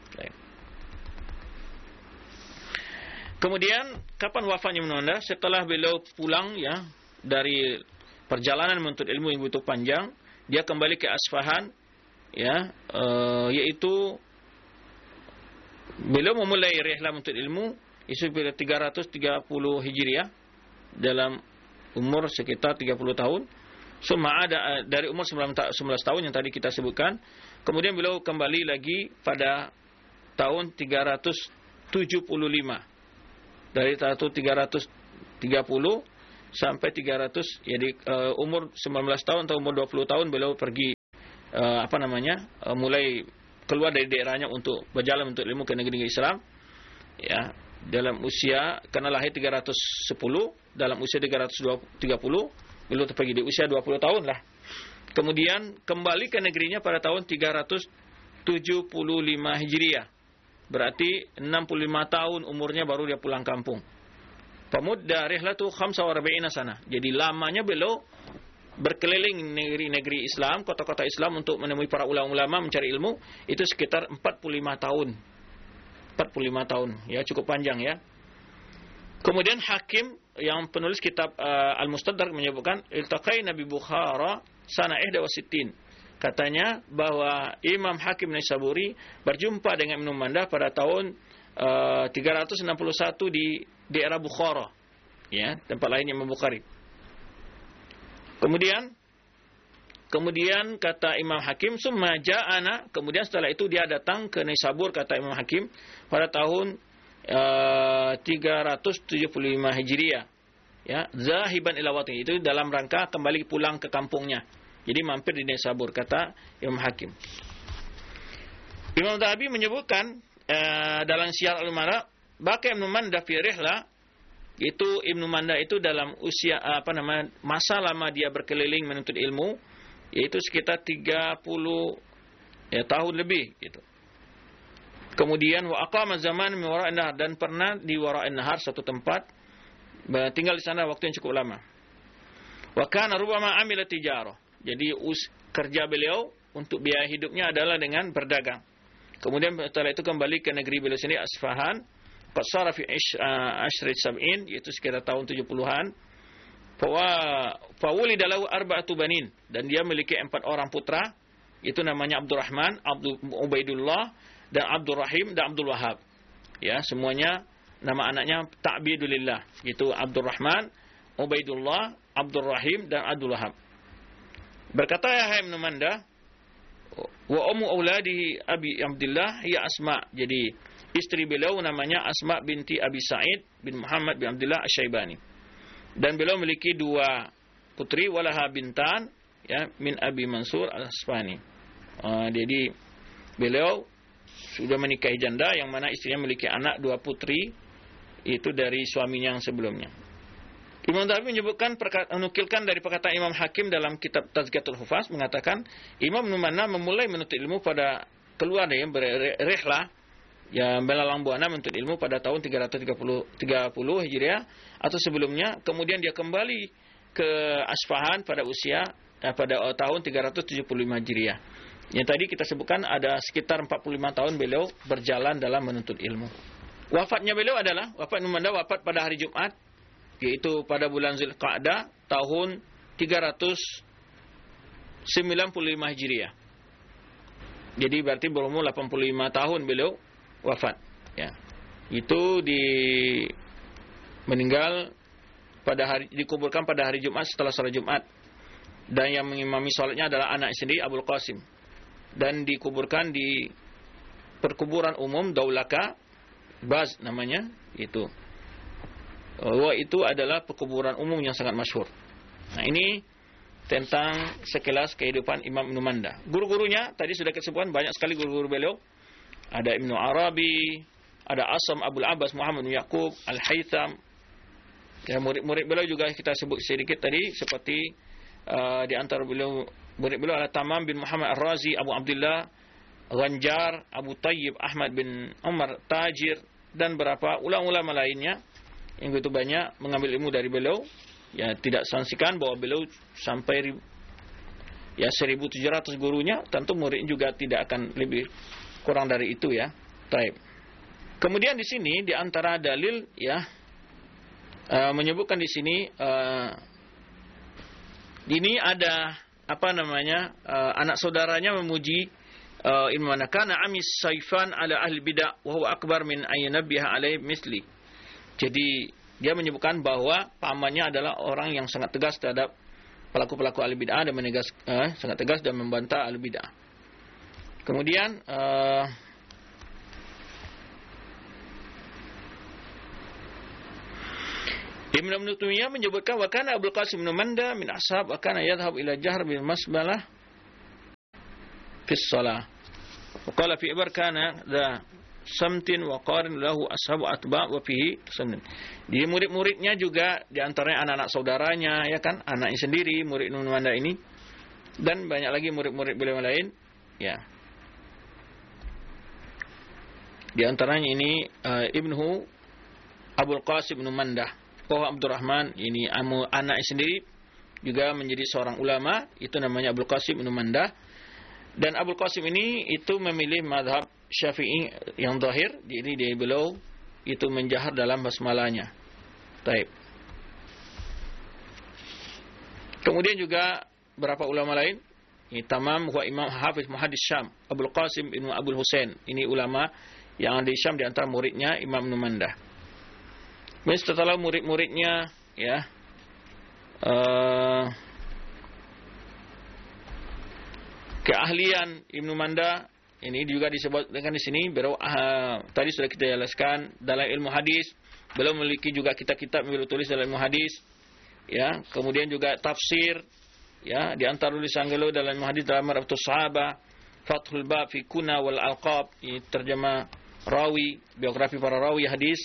Kemudian kapan wafatnya Ibnu Manda? Setelah beliau pulang, ya, dari perjalanan menuntut ilmu yang begitu panjang, dia kembali ke Asfahan, ya, uh, yaitu beliau memulai rihlah menuntut ilmu isu tiga ratus tiga puluh Hijriah dalam umur sekitar tiga puluh tahun. Summa ada dari umur sembilan belas tahun yang tadi kita sebutkan. Kemudian beliau kembali lagi pada tahun tiga ratus tujuh puluh lima. Dari tahun tiga ratus tiga puluh sampai tiga ratus, jadi uh, umur sembilan belas tahun atau umur dua puluh tahun beliau pergi uh, apa namanya? Uh, mulai keluar dari daerahnya untuk berjalan untuk ilmu ke negeri-negeri Islam. Ya, dalam usia karena lahir tiga ratus sepuluh, dalam usia tiga ratus tiga puluh beliau pergi di usia dua puluh tahun lah. Kemudian kembali ke negerinya pada tahun tiga ratus tujuh puluh lima Hijriah. Berarti enam puluh lima tahun umurnya baru dia pulang kampung. Pamudda rihlatu khamsa wa arba'ina sana. Jadi lamanya beliau berkeliling negeri-negeri Islam, kota-kota Islam untuk menemui para ulama-ulama mencari ilmu, itu sekitar empat puluh lima tahun. empat puluh lima tahun, ya cukup panjang ya. Kemudian Hakim yang penulis kitab uh, Al-Mustadrak menyebutkan iltaqai Nabi Bukhara sana ihda wa sittin. Katanya bahwa Imam Hakim Naisaburi berjumpa dengan Ibnu Mandah pada tahun uh, tiga ratus enam puluh satu di daerah Bukhara, ya, tempat lain Imam Bukhari. Kemudian kemudian kata Imam Hakim summa ja'ana, kemudian setelah itu dia datang ke Naisabur, kata Imam Hakim, pada tahun uh, tiga ratus tujuh puluh lima Hijriah, ya, zahiban ila watni, itu dalam rangka kembali pulang ke kampungnya. Jadi mampir di Naisabur, kata Imam Hakim. Imam Dhahabi menyebutkan uh, dalam Syiar Al-Umara, baka Ibnu Mandah fi rihla, itu Ibnu Mandah itu dalam usia apa namanya masa lama dia berkeliling menuntut ilmu, yaitu sekitar tiga puluh ya, tahun lebih gitu. Kemudian wa aqama zaman min wara'in nahar, dan pernah di wara'in nahar, satu tempat, tinggal di sana waktu yang cukup lama. Wa kana rubama amila tijarah, jadi us, kerja beliau untuk biaya hidupnya adalah dengan berdagang. Kemudian setelah itu kembali ke negeri beliau sendiri Asfahan, qasara fi ashri sab'in, yaitu sekitar tahun tujuh puluhan. Fa wulida lahu arba'atu banin, dan dia memiliki empat orang putra, itu namanya Abdurrahman, Abdul Ubaidullah, dan Abdul Rahim, dan Abdul Wahab. Ya, semuanya nama anaknya ta'bidulillah, yaitu Abdurrahman, Ubaidullah, Abdul Rahim, dan Abdul Wahab. Berkata Yahya bin Mandah, wa ummu auladihi Abi Abdullah ya Asma. Jadi istri beliau namanya Asma binti Abi Sa'id bin Muhammad bin Abdullah Asy-Syaibani. Dan beliau memiliki dua putri, walaha bintan, ya, min Abi Mansur Al-Asfani. Uh, jadi beliau sudah menikahi janda yang mana istrinya memiliki anak dua putri, itu dari suaminya yang sebelumnya. Imam Dhahabi menyebutkan, menukilkan dari perkataan Imam Hakim dalam kitab Tazkiyatul Hufaz, mengatakan Imam Ibnu Mandah memulai menuntut ilmu pada keluar dari berrihlah, ya, melalang buana menuntut ilmu pada tahun tiga ratus tiga puluh Hijriah atau sebelumnya. Kemudian dia kembali ke Asfahan pada usia eh, pada tahun tiga ratus tujuh puluh lima Hijriah. Yang tadi kita sebutkan ada sekitar empat puluh lima tahun beliau berjalan dalam menuntut ilmu. Wafatnya beliau adalah, wafat Ibnu Mandah wafat pada hari Jumat, yaitu pada bulan Zulqa'dah tahun tiga ratus sembilan puluh lima Hijriah. Jadi berarti berumur delapan puluh lima tahun beliau wafat, ya. Itu di meninggal pada hari, dikuburkan pada hari Jumat setelah salat Jumat, dan yang mengimami salatnya adalah anak sendiri Abul Qasim, dan dikuburkan di perkuburan umum Daulaka Baz namanya itu. Wah, itu adalah perkuburan umum yang sangat masyhur. Nah, ini tentang sekilas kehidupan Imam Ibnu Mandah. Guru-gurunya tadi sudah disebutkan, banyak sekali guru-guru beliau. Ada Ibnu Arabi, ada Asam Abul Abbas Muhammad bin Yaqub Al-Haytham. Ya, murid-murid beliau juga kita sebut sedikit tadi, seperti uh, di antara beliau murid beliau adalah Tamam bin Muhammad Ar-Razi, Abu Abdullah Ghanjar, Abu Tayyib Ahmad bin Umar Tajir, dan beberapa ulama-ulama lainnya yang begitu banyak mengambil ilmu dari beliau. Ya, tidak saksikan bahwa beliau sampai ya seribu tujuh ratus gurunya, tentu murid juga tidak akan lebih kurang dari itu, ya. Taib. Kemudian di sini di antara dalil, ya, uh, menyebutkan di sini uh, ini ada apa namanya uh, anak saudaranya memuji uh, Ibnu Mandah, kana amis saifan ala ahli bidah wa huwa akbar min ayyanabiha alaihi misli. Jadi dia menyebutkan bahwa pamannya adalah orang yang sangat tegas terhadap pelaku-pelaku ahli bid'ah dan menegas uh, sangat tegas dan membantah ahli bid'ah. Kemudian uh, Ibnu Taimiyah menyebutkan wa kana Abdul Qasim bin Manda min ashab wa kana yadhhab ila jahr bil masbalah fi shalah. Wa qala fi ibar kana da samtin wa qarin lahu ashabu atba' wa fihi samtin. Di murid-muridnya juga di antaranya anak-anak saudaranya, ya kan, anaknya sendiri murid Ibnu Manda ini, dan banyak lagi murid-murid beliau lain, ya. Di antaranya ini uh, Ibnu Abdul Qasim bin Mandah, oh Abdurrahman, ini amu anak sendiri juga menjadi seorang ulama, itu namanya Abdul Qasim bin Mandah. Dan Abdul Qasim ini itu memilih mazhab Syafi'i yang zahir, jadi dia beliau itu menjahar dalam basmalahnya. Baik. Kemudian juga berapa ulama lain? Ini Tamam wa Imam Hafiz Muhaddis Syam, Abdul Qasim bin Abdul Husain. Ini ulama yang ada di Syam di antara muridnya Imam Ibnu Mandah. Kemudian setelah murid-muridnya, ya, uh, keahlian Ibnu Mandah ini juga disebutkan di sini. Beliau uh, tadi sudah kita jelaskan dalam ilmu hadis. Beliau memiliki juga kitab-kitab beliau tulis dalam ilmu hadis. Ya, kemudian juga tafsir. Ya, di antara tulisan beliau dalam ilmu hadis dalam Ma'rifatus Sahabah, Fathul Bab fi Kuna wal Alqab, ini terjemah rawi, biografi para rawi hadis.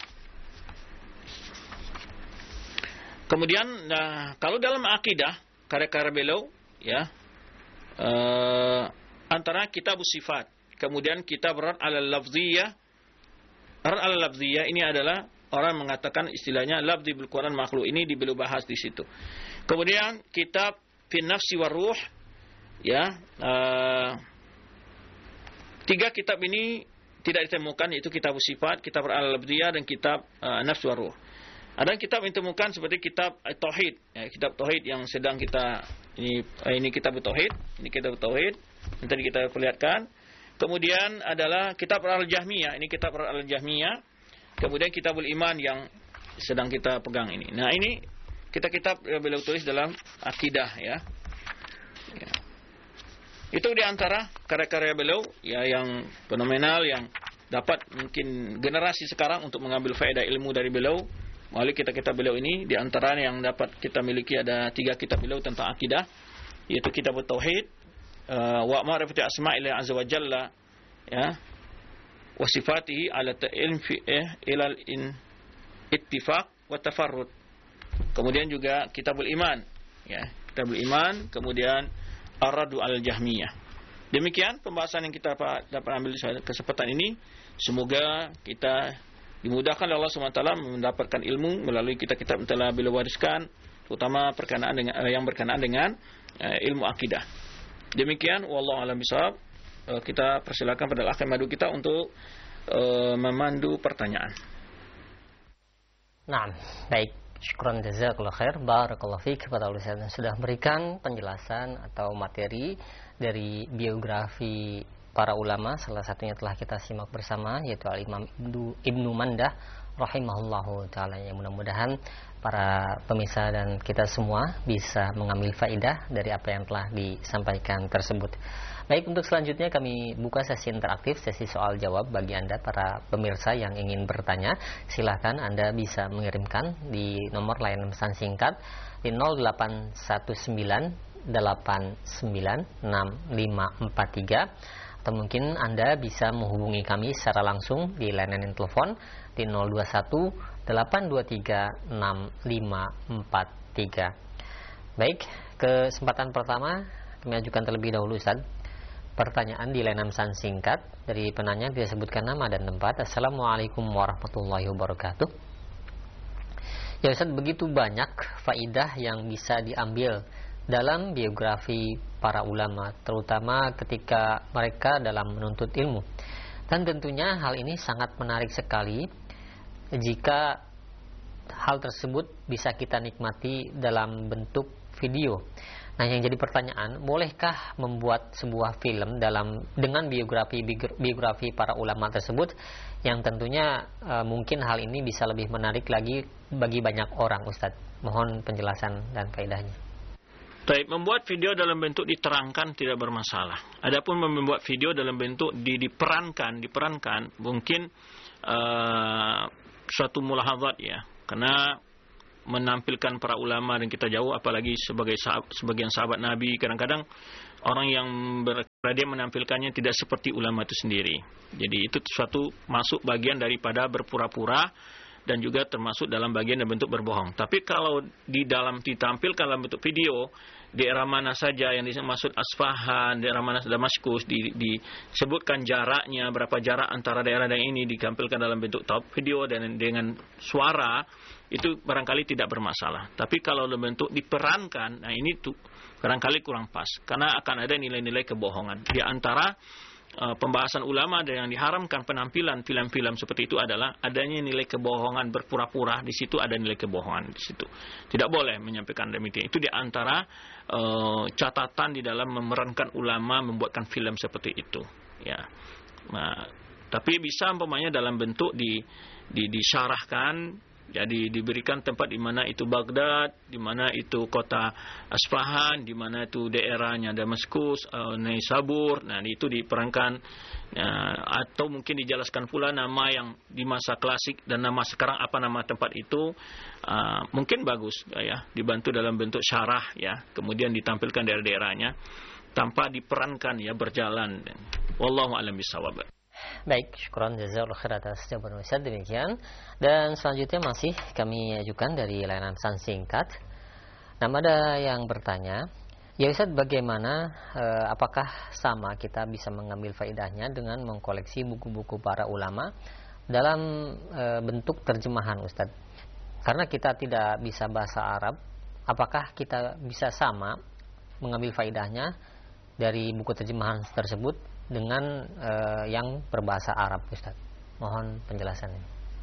Kemudian, nah, kalau dalam akidah, karya-karya beliau, ya, uh, antara kitab sifat, kemudian kitab Rad al-Lafziyah. Rad al-Lafziyah ini adalah orang mengatakan istilahnya lafzi bil Quran makhluk, ini beliau bahas di situ. Kemudian kitab Fin Nafsi war Ruh, ya, uh, tiga kitab ini tidak ditemukan, yaitu kitab sifat, kitab Rad al-Lafziyah, dan kitab uh, Nafsi war Ruh. Ada kitab yang ditemukan seperti kitab Tauhid, ya, kitab Tauhid yang sedang kita ini ini kitab Tauhid, ini kitab Tauhid yang tadi kita perlihatkan. Kemudian adalah kitab Al-Jahmiyah, ini kitab Al-Jahmiyah. Kemudian kitabul Iman yang sedang kita pegang ini. Nah, ini kitab-kitab yang beliau tulis dalam akidah, ya. Ya. Itu di antara karya-karya beliau, ya, yang fenomenal, yang dapat mungkin generasi sekarang untuk mengambil faedah ilmu dari beliau. Melalui kitab-kitab beliau ini, di antaranya yang dapat kita miliki ada tiga kitab beliau tentang akidah, yaitu kitab Tauhid, uh, wa ma'rifati asma'illah azza wa jalla, ya, wa sifatihi ala ta'ilm fi eh, ilal in ittifaq wa tafarrud. Kemudian juga kitabul Iman, ya, kitabul Iman, kemudian Ar-Radu al-Jahmiyah. Demikian pembahasan yang kita dapat ambil di kesempatan ini. Semoga kita dimudahkan oleh Allah subhanahu wa taala mendapatkan ilmu melalui kitab-kitab yang telah beliau wariskan, terutama perkenaan dengan yang berkenaan dengan uh, ilmu akidah. Demikian, wallahu a'lam bishawab. Uh, kita persilakan pada akhir madu kita untuk uh, memandu pertanyaan. Nah, baik. Syukran jazakallahu khair. Barakallahu fiik kepada Ustaz yang sudah memberikan penjelasan atau materi dari biografi para ulama. Salah satunya telah kita simak bersama, yaitu Al-Imam Ibnu Mandah rahimahullahu ta'ala. Yang mudah-mudahan para pemirsa dan kita semua bisa mengambil faidah dari apa yang telah disampaikan tersebut. Baik, untuk selanjutnya kami buka sesi interaktif, sesi soal jawab bagi Anda para pemirsa yang ingin bertanya. Silahkan Anda bisa mengirimkan di nomor layanan pesan singkat di nol delapan satu sembilan delapan sembilan enam lima empat tiga, atau mungkin Anda bisa menghubungi kami secara langsung di layanan telepon di nol dua satu delapan dua tiga enam lima empat tiga. Baik, kesempatan pertama kami ajukan terlebih dahulu, Ustaz. Pertanyaan di layanan pesan singkat dari penanya, dia sebutkan nama dan tempat. Assalamualaikum warahmatullahi wabarakatuh. Ya Ustaz, begitu banyak faidah yang bisa diambil dalam biografi para ulama, terutama ketika mereka dalam menuntut ilmu. Dan tentunya hal ini sangat menarik sekali jika hal tersebut bisa kita nikmati dalam bentuk video. Nah, yang jadi pertanyaan, bolehkah membuat sebuah film dalam dengan biografi biografi para ulama tersebut, yang tentunya e, mungkin hal ini bisa lebih menarik lagi bagi banyak orang, Ustadz. Mohon penjelasan dan faedahnya. Baik, membuat video dalam bentuk diterangkan tidak bermasalah. Adapun membuat video dalam bentuk di, diperankan, diperankan mungkin uh, suatu mulahadzat ya, karena menampilkan para ulama dan kita jauh, apalagi sebagai sahabat, sebagian sahabat Nabi, kadang-kadang orang yang berada menampilkannya tidak seperti ulama itu sendiri. Jadi itu suatu masuk bagian daripada berpura-pura dan juga termasuk dalam bagian dan bentuk berbohong. Tapi kalau di dalam ditampilkan dalam bentuk video, daerah mana saja yang dimaksud Asfahan, daerah mana Damaskus, di, disebutkan jaraknya, berapa jarak antara daerah dan ini, ditampilkan dalam bentuk video dan dengan suara, itu barangkali tidak bermasalah. Tapi kalau dalam bentuk diperankan, nah ini tuh barangkali kurang pas, karena akan ada nilai-nilai kebohongan. Di antara uh, pembahasan ulama dan yang diharamkan penampilan film-film seperti itu adalah adanya nilai kebohongan, berpura-pura. Di situ ada nilai kebohongan di situ. Tidak boleh menyampaikan demikian. Itu di antara uh, catatan di dalam memerankan ulama membuatkan film seperti itu. Ya, nah, tapi bisa umpamanya dalam bentuk di, di disyarahkan. Jadi diberikan tempat di mana itu Baghdad, di mana itu kota Asfahan, di mana itu daerahnya Damaskus, uh, Naisabur. Nah, itu diperankan, uh, atau mungkin dijelaskan pula nama yang di masa klasik dan nama sekarang apa nama tempat itu. Uh, mungkin bagus ya, dibantu dalam bentuk syarah ya, kemudian ditampilkan daerah-daerahnya tanpa diperankan ya, berjalan. Wallahu a'lam bishawab. Baik, syukran jazakallahu khair atas jawaban Ustaz, demikian. Dan selanjutnya masih kami ajukan dari layanan pesan singkat. Nah, ada yang bertanya, ya Ustaz, bagaimana eh, apakah sama kita bisa mengambil faedahnya dengan mengkoleksi buku-buku para ulama dalam eh, bentuk terjemahan Ustaz? Karena kita tidak bisa bahasa Arab, apakah kita bisa sama mengambil faedahnya dari buku terjemahan tersebut dengan uh, yang berbahasa Arab, Ustaz? Mohon penjelasannya.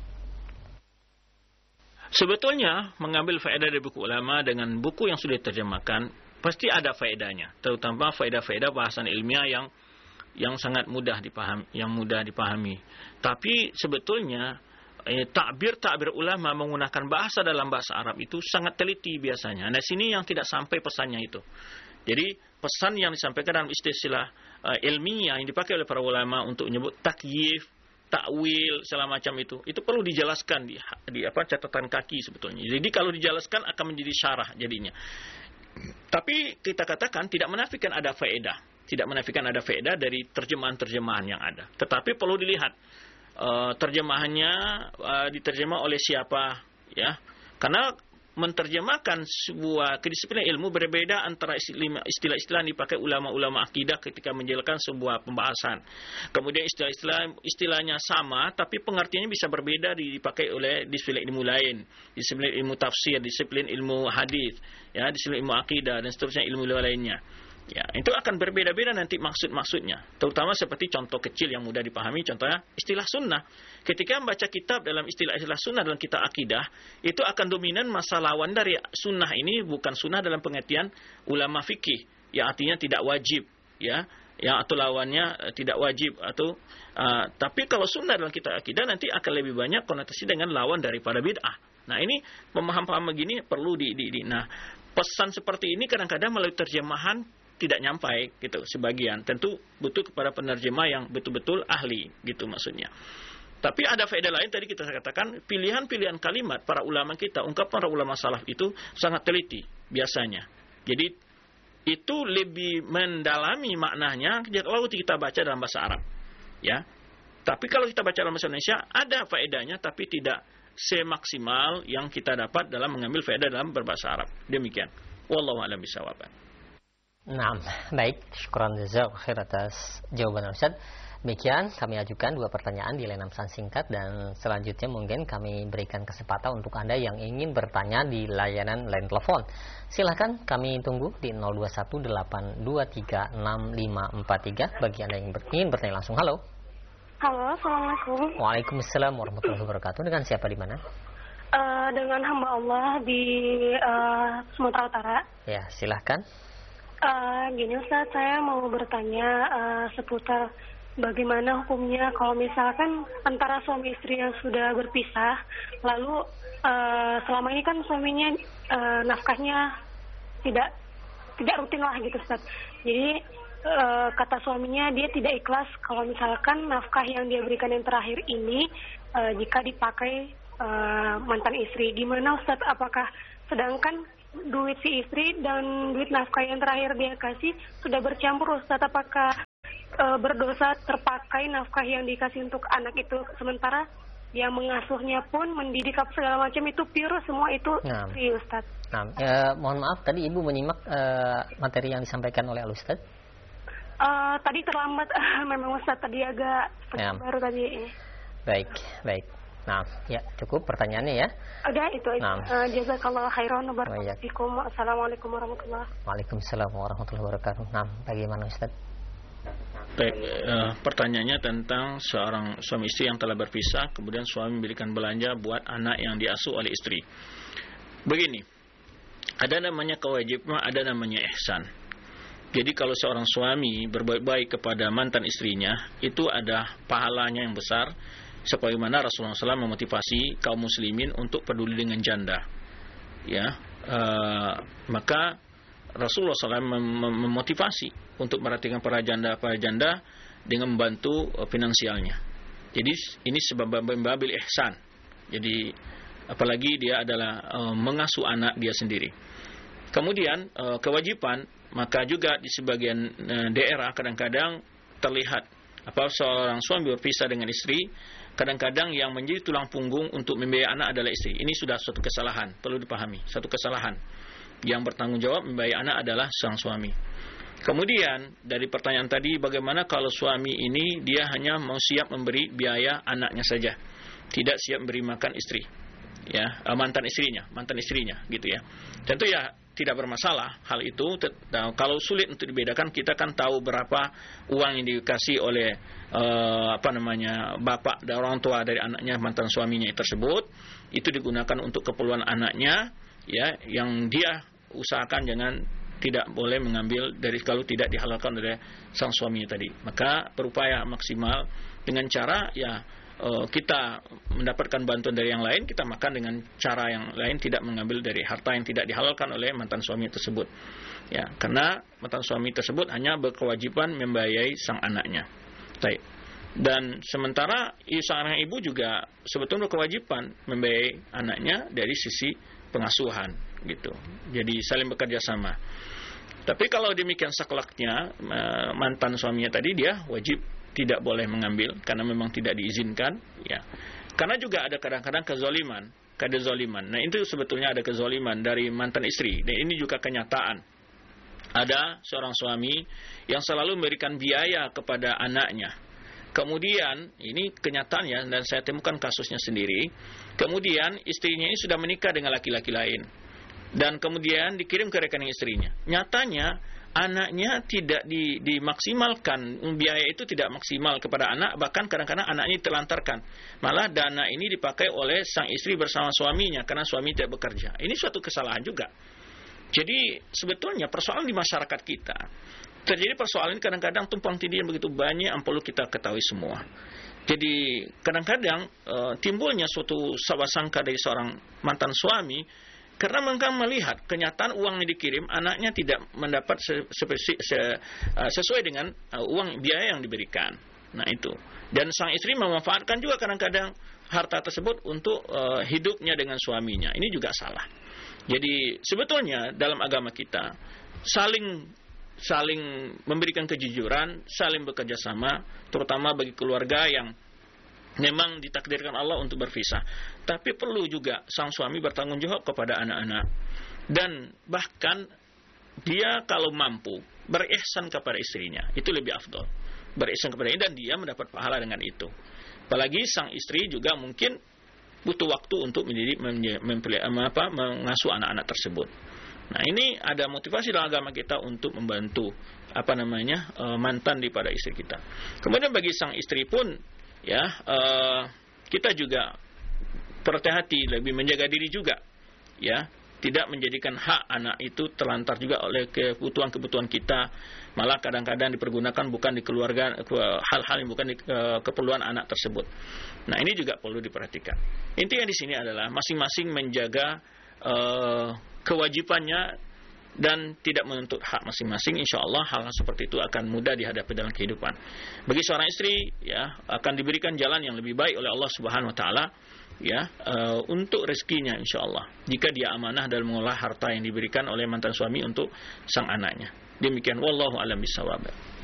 Sebetulnya mengambil faedah dari buku ulama dengan buku yang sudah diterjemahkan pasti ada faedahnya, terutama faedah-faedah bahasan ilmiah yang yang sangat mudah dipahami, yang mudah dipahami. Tapi sebetulnya eh, takbir-takbir ulama menggunakan bahasa dalam bahasa Arab itu sangat teliti biasanya. Nah, sini yang tidak sampai pesannya itu. Jadi pesan yang disampaikan dalam istilah uh, ilmiah yang dipakai oleh para ulama untuk menyebut takyif, takwil, segala macam itu, itu perlu dijelaskan di, di apa catatan kaki sebetulnya. Jadi kalau dijelaskan akan menjadi syarah jadinya. Tapi kita katakan tidak menafikan ada faedah, tidak menafikan ada faedah dari terjemahan-terjemahan yang ada. Tetapi perlu dilihat uh, terjemahannya uh, diterjemah oleh siapa, ya? Karena menterjemahkan sebuah kedisiplinan ilmu berbeda antara istilah-istilah yang dipakai ulama-ulama akidah ketika menjelaskan sebuah pembahasan. Kemudian istilah-istilah istilahnya sama, tapi pengertiannya bisa berbeda dipakai oleh disiplin ilmu lain, disiplin ilmu tafsir, disiplin ilmu hadis, ya, disiplin ilmu akidah dan seterusnya ilmu lainnya. Ya, itu akan berbeda-beda nanti maksud-maksudnya. Terutama seperti contoh kecil yang mudah dipahami, contohnya istilah sunnah. Ketika membaca kitab dalam istilah-istilah sunnah dalam kitab akidah, itu akan dominan masa lawan dari sunnah ini bukan sunnah dalam pengertian ulama fikih, yang artinya tidak wajib, ya, ya atau lawannya tidak wajib atau uh, tapi kalau sunnah dalam kitab akidah nanti akan lebih banyak konotasi dengan lawan daripada bid'ah. Nah, ini pemahaman begini perlu di, di, di nah pesan seperti ini kadang-kadang melalui terjemahan tidak nyampai gitu sebagian. Tentu butuh kepada penerjemah yang betul-betul ahli gitu maksudnya. Tapi ada faedah lain tadi kita katakan pilihan-pilihan kalimat para ulama kita, ungkapan para ulama salaf itu sangat teliti biasanya. Jadi itu lebih mendalami maknanya kalau kita baca dalam bahasa Arab. Ya. Tapi kalau kita baca dalam bahasa Indonesia ada faedahnya tapi tidak semaksimal yang kita dapat dalam mengambil faedah dalam berbahasa Arab. Demikian. Wallahu a'lam bishawab. Nah, baik, syukran jazakallahu khair atas jawaban Ustaz. Demikian kami ajukan dua pertanyaan di layanan pesan singkat dan selanjutnya mungkin kami berikan kesempatan untuk Anda yang ingin bertanya di layanan line telepon. Silahkan kami tunggu di nol dua satu delapan dua tiga enam lima empat tiga bagi Anda yang ingin bertanya langsung. Halo. Halo, Assalamualaikum. Waalaikumsalam warahmatullahi wabarakatuh. Dengan siapa di mana? Uh, dengan hamba Allah di uh, Sumatera Utara. Ya, silahkan. Uh, gini Ustaz, saya mau bertanya uh, seputar bagaimana hukumnya kalau misalkan antara suami istri yang sudah berpisah, lalu uh, selama ini kan suaminya uh, nafkahnya tidak tidak rutin lah gitu Ustaz. Jadi uh, kata suaminya dia tidak ikhlas kalau misalkan nafkah yang dia berikan yang terakhir ini uh, jika dipakai uh, mantan istri. Gimana Ustaz, apakah sedangkan duit si istri dan duit nafkah yang terakhir dia kasih sudah bercampur Ustaz, apakah uh, berdosa terpakai nafkah yang dikasih untuk anak itu, sementara yang mengasuhnya pun mendidik apa segala macam itu pure semua itu Nah. istri Ustaz. Nah, ya, mohon maaf tadi Ibu menyimak uh, materi yang disampaikan oleh Al Ustaz. Uh, tadi terlambat memang Ustaz, tadi agak Ya. baru tadi. Baik, baik. Nah, ya cukup pertanyaannya ya. Udah itu aja. Nah. Uh, jazakallah khairan wa Oh, iya. barakatuh. Assalamualaikum warahmatullahi. Waalaikumsalam warahmatullahi wabarakatuh. Nah, bagaimana Ustaz? Baik, uh, pertanyaannya tentang seorang suami istri yang telah berpisah, kemudian suami memberikan belanja buat anak yang diasuh oleh istri. Begini, ada namanya kewajiban, ada namanya ihsan. Jadi kalau seorang suami berbuat baik kepada mantan istrinya, itu ada pahalanya yang besar, sebagaimana Rasulullah shallallahu alaihi wasallam memotivasi kaum muslimin untuk peduli dengan janda. Ya, uh, maka Rasulullah shallallahu alaihi wasallam mem- memotivasi untuk merhatikan para janda para janda dengan membantu uh, finansialnya. Jadi ini sebab babil ihsan. Jadi apalagi dia adalah uh, mengasuh anak dia sendiri. Kemudian uh, kewajiban, maka juga di sebagian uh, daerah kadang-kadang terlihat apa seorang suami berpisah dengan istri, kadang-kadang yang menjadi tulang punggung untuk membiayai anak adalah istri. Ini sudah suatu kesalahan, perlu dipahami, satu kesalahan. Yang bertanggung jawab membiayai anak adalah sang suami. Kemudian dari pertanyaan tadi, bagaimana kalau suami ini dia hanya mau siap memberi biaya anaknya saja, tidak siap memberi makan istri, ya, mantan istrinya, mantan istrinya, gitu ya. Tentu ya tidak bermasalah hal itu. Kalau sulit untuk dibedakan, kita kan tahu berapa uang yang dikasih oleh uh, apa namanya bapak dan orang tua dari anaknya mantan suaminya tersebut, itu digunakan untuk keperluan anaknya, ya, yang dia usahakan jangan tidak boleh mengambil dari kalau tidak dihalalkan oleh sang suaminya tadi. Maka berupaya maksimal dengan cara ya uh, kita mendapatkan bantuan dari yang lain, kita makan dengan cara yang lain, tidak mengambil dari harta yang tidak dihalalkan oleh mantan suami tersebut. Ya, karena mantan suami tersebut hanya berkewajiban membiayai sang anaknya. Baik. Dan sementara seorang ibu juga sebetulnya berkewajiban membiayai anaknya dari sisi pengasuhan, gitu. Jadi saling bekerja sama. Tapi kalau demikian saklaknya mantan suaminya tadi, dia wajib tidak boleh mengambil karena memang tidak diizinkan, ya. Karena juga ada kadang-kadang kezaliman, kezaliman. Nah, itu sebetulnya ada kezaliman dari mantan istri. Dan ini juga kenyataan. Ada seorang suami yang selalu memberikan biaya kepada anaknya. Kemudian, ini kenyataannya, dan saya temukan kasusnya sendiri. Kemudian, istrinya ini sudah menikah dengan laki-laki lain. Dan kemudian dikirim ke rekening istrinya. Nyatanya, anaknya tidak di, dimaksimalkan. Biaya itu tidak maksimal kepada anak. Bahkan kadang-kadang anaknya ditelantarkan. Malah dana ini dipakai oleh sang istri bersama suaminya, karena suami tidak bekerja. Ini suatu kesalahan juga. Jadi, sebetulnya persoalan di masyarakat kita, terjadi persoalan kadang-kadang tumpang tindih yang begitu banyak yang perlu kita ketahui semua. Jadi kadang-kadang e, timbulnya suatu sangka dari seorang mantan suami karena mereka melihat kenyataan uang yang dikirim anaknya tidak mendapat se, se, se, sesuai dengan uh, uang biaya yang diberikan. Nah itu. Dan sang istri memanfaatkan juga kadang-kadang harta tersebut untuk uh, hidupnya dengan suaminya. Ini juga salah. Jadi sebetulnya dalam agama kita saling saling memberikan kejujuran, saling bekerja sama, terutama bagi keluarga yang memang ditakdirkan Allah untuk berpisah. Tapi perlu juga sang suami bertanggung jawab kepada anak-anak. Dan bahkan dia kalau mampu berihsan kepada istrinya, itu lebih afdol. Berihsan kepada istrinya dan dia mendapat pahala dengan itu. Apalagi sang istri juga mungkin butuh waktu untuk mendidik, mempelihara, apa, mengasuh anak-anak tersebut. Nah, ini ada motivasi dalam agama kita untuk membantu apa namanya uh, mantan daripada istri kita. Kemudian bagi sang istri pun ya uh, kita juga berhati-hati, lebih menjaga diri juga, ya, tidak menjadikan hak anak itu terlantar juga oleh kebutuhan-kebutuhan kita, malah kadang-kadang dipergunakan bukan di keluarga, hal-hal yang bukan di uh, keperluan anak tersebut. Nah, ini juga perlu diperhatikan. Intinya di sini adalah masing-masing menjaga uh, kewajibannya dan tidak menuntut hak masing-masing, insya Allah hal seperti itu akan mudah dihadapi dalam kehidupan. Bagi seorang istri, ya, akan diberikan jalan yang lebih baik oleh Allah Subhanahu Wa Taala, ya, uh, untuk rezekinya, insya Allah. Jika dia amanah dalam mengolah harta yang diberikan oleh mantan suami untuk sang anaknya. Demikian, wallahu a'lam bishawab.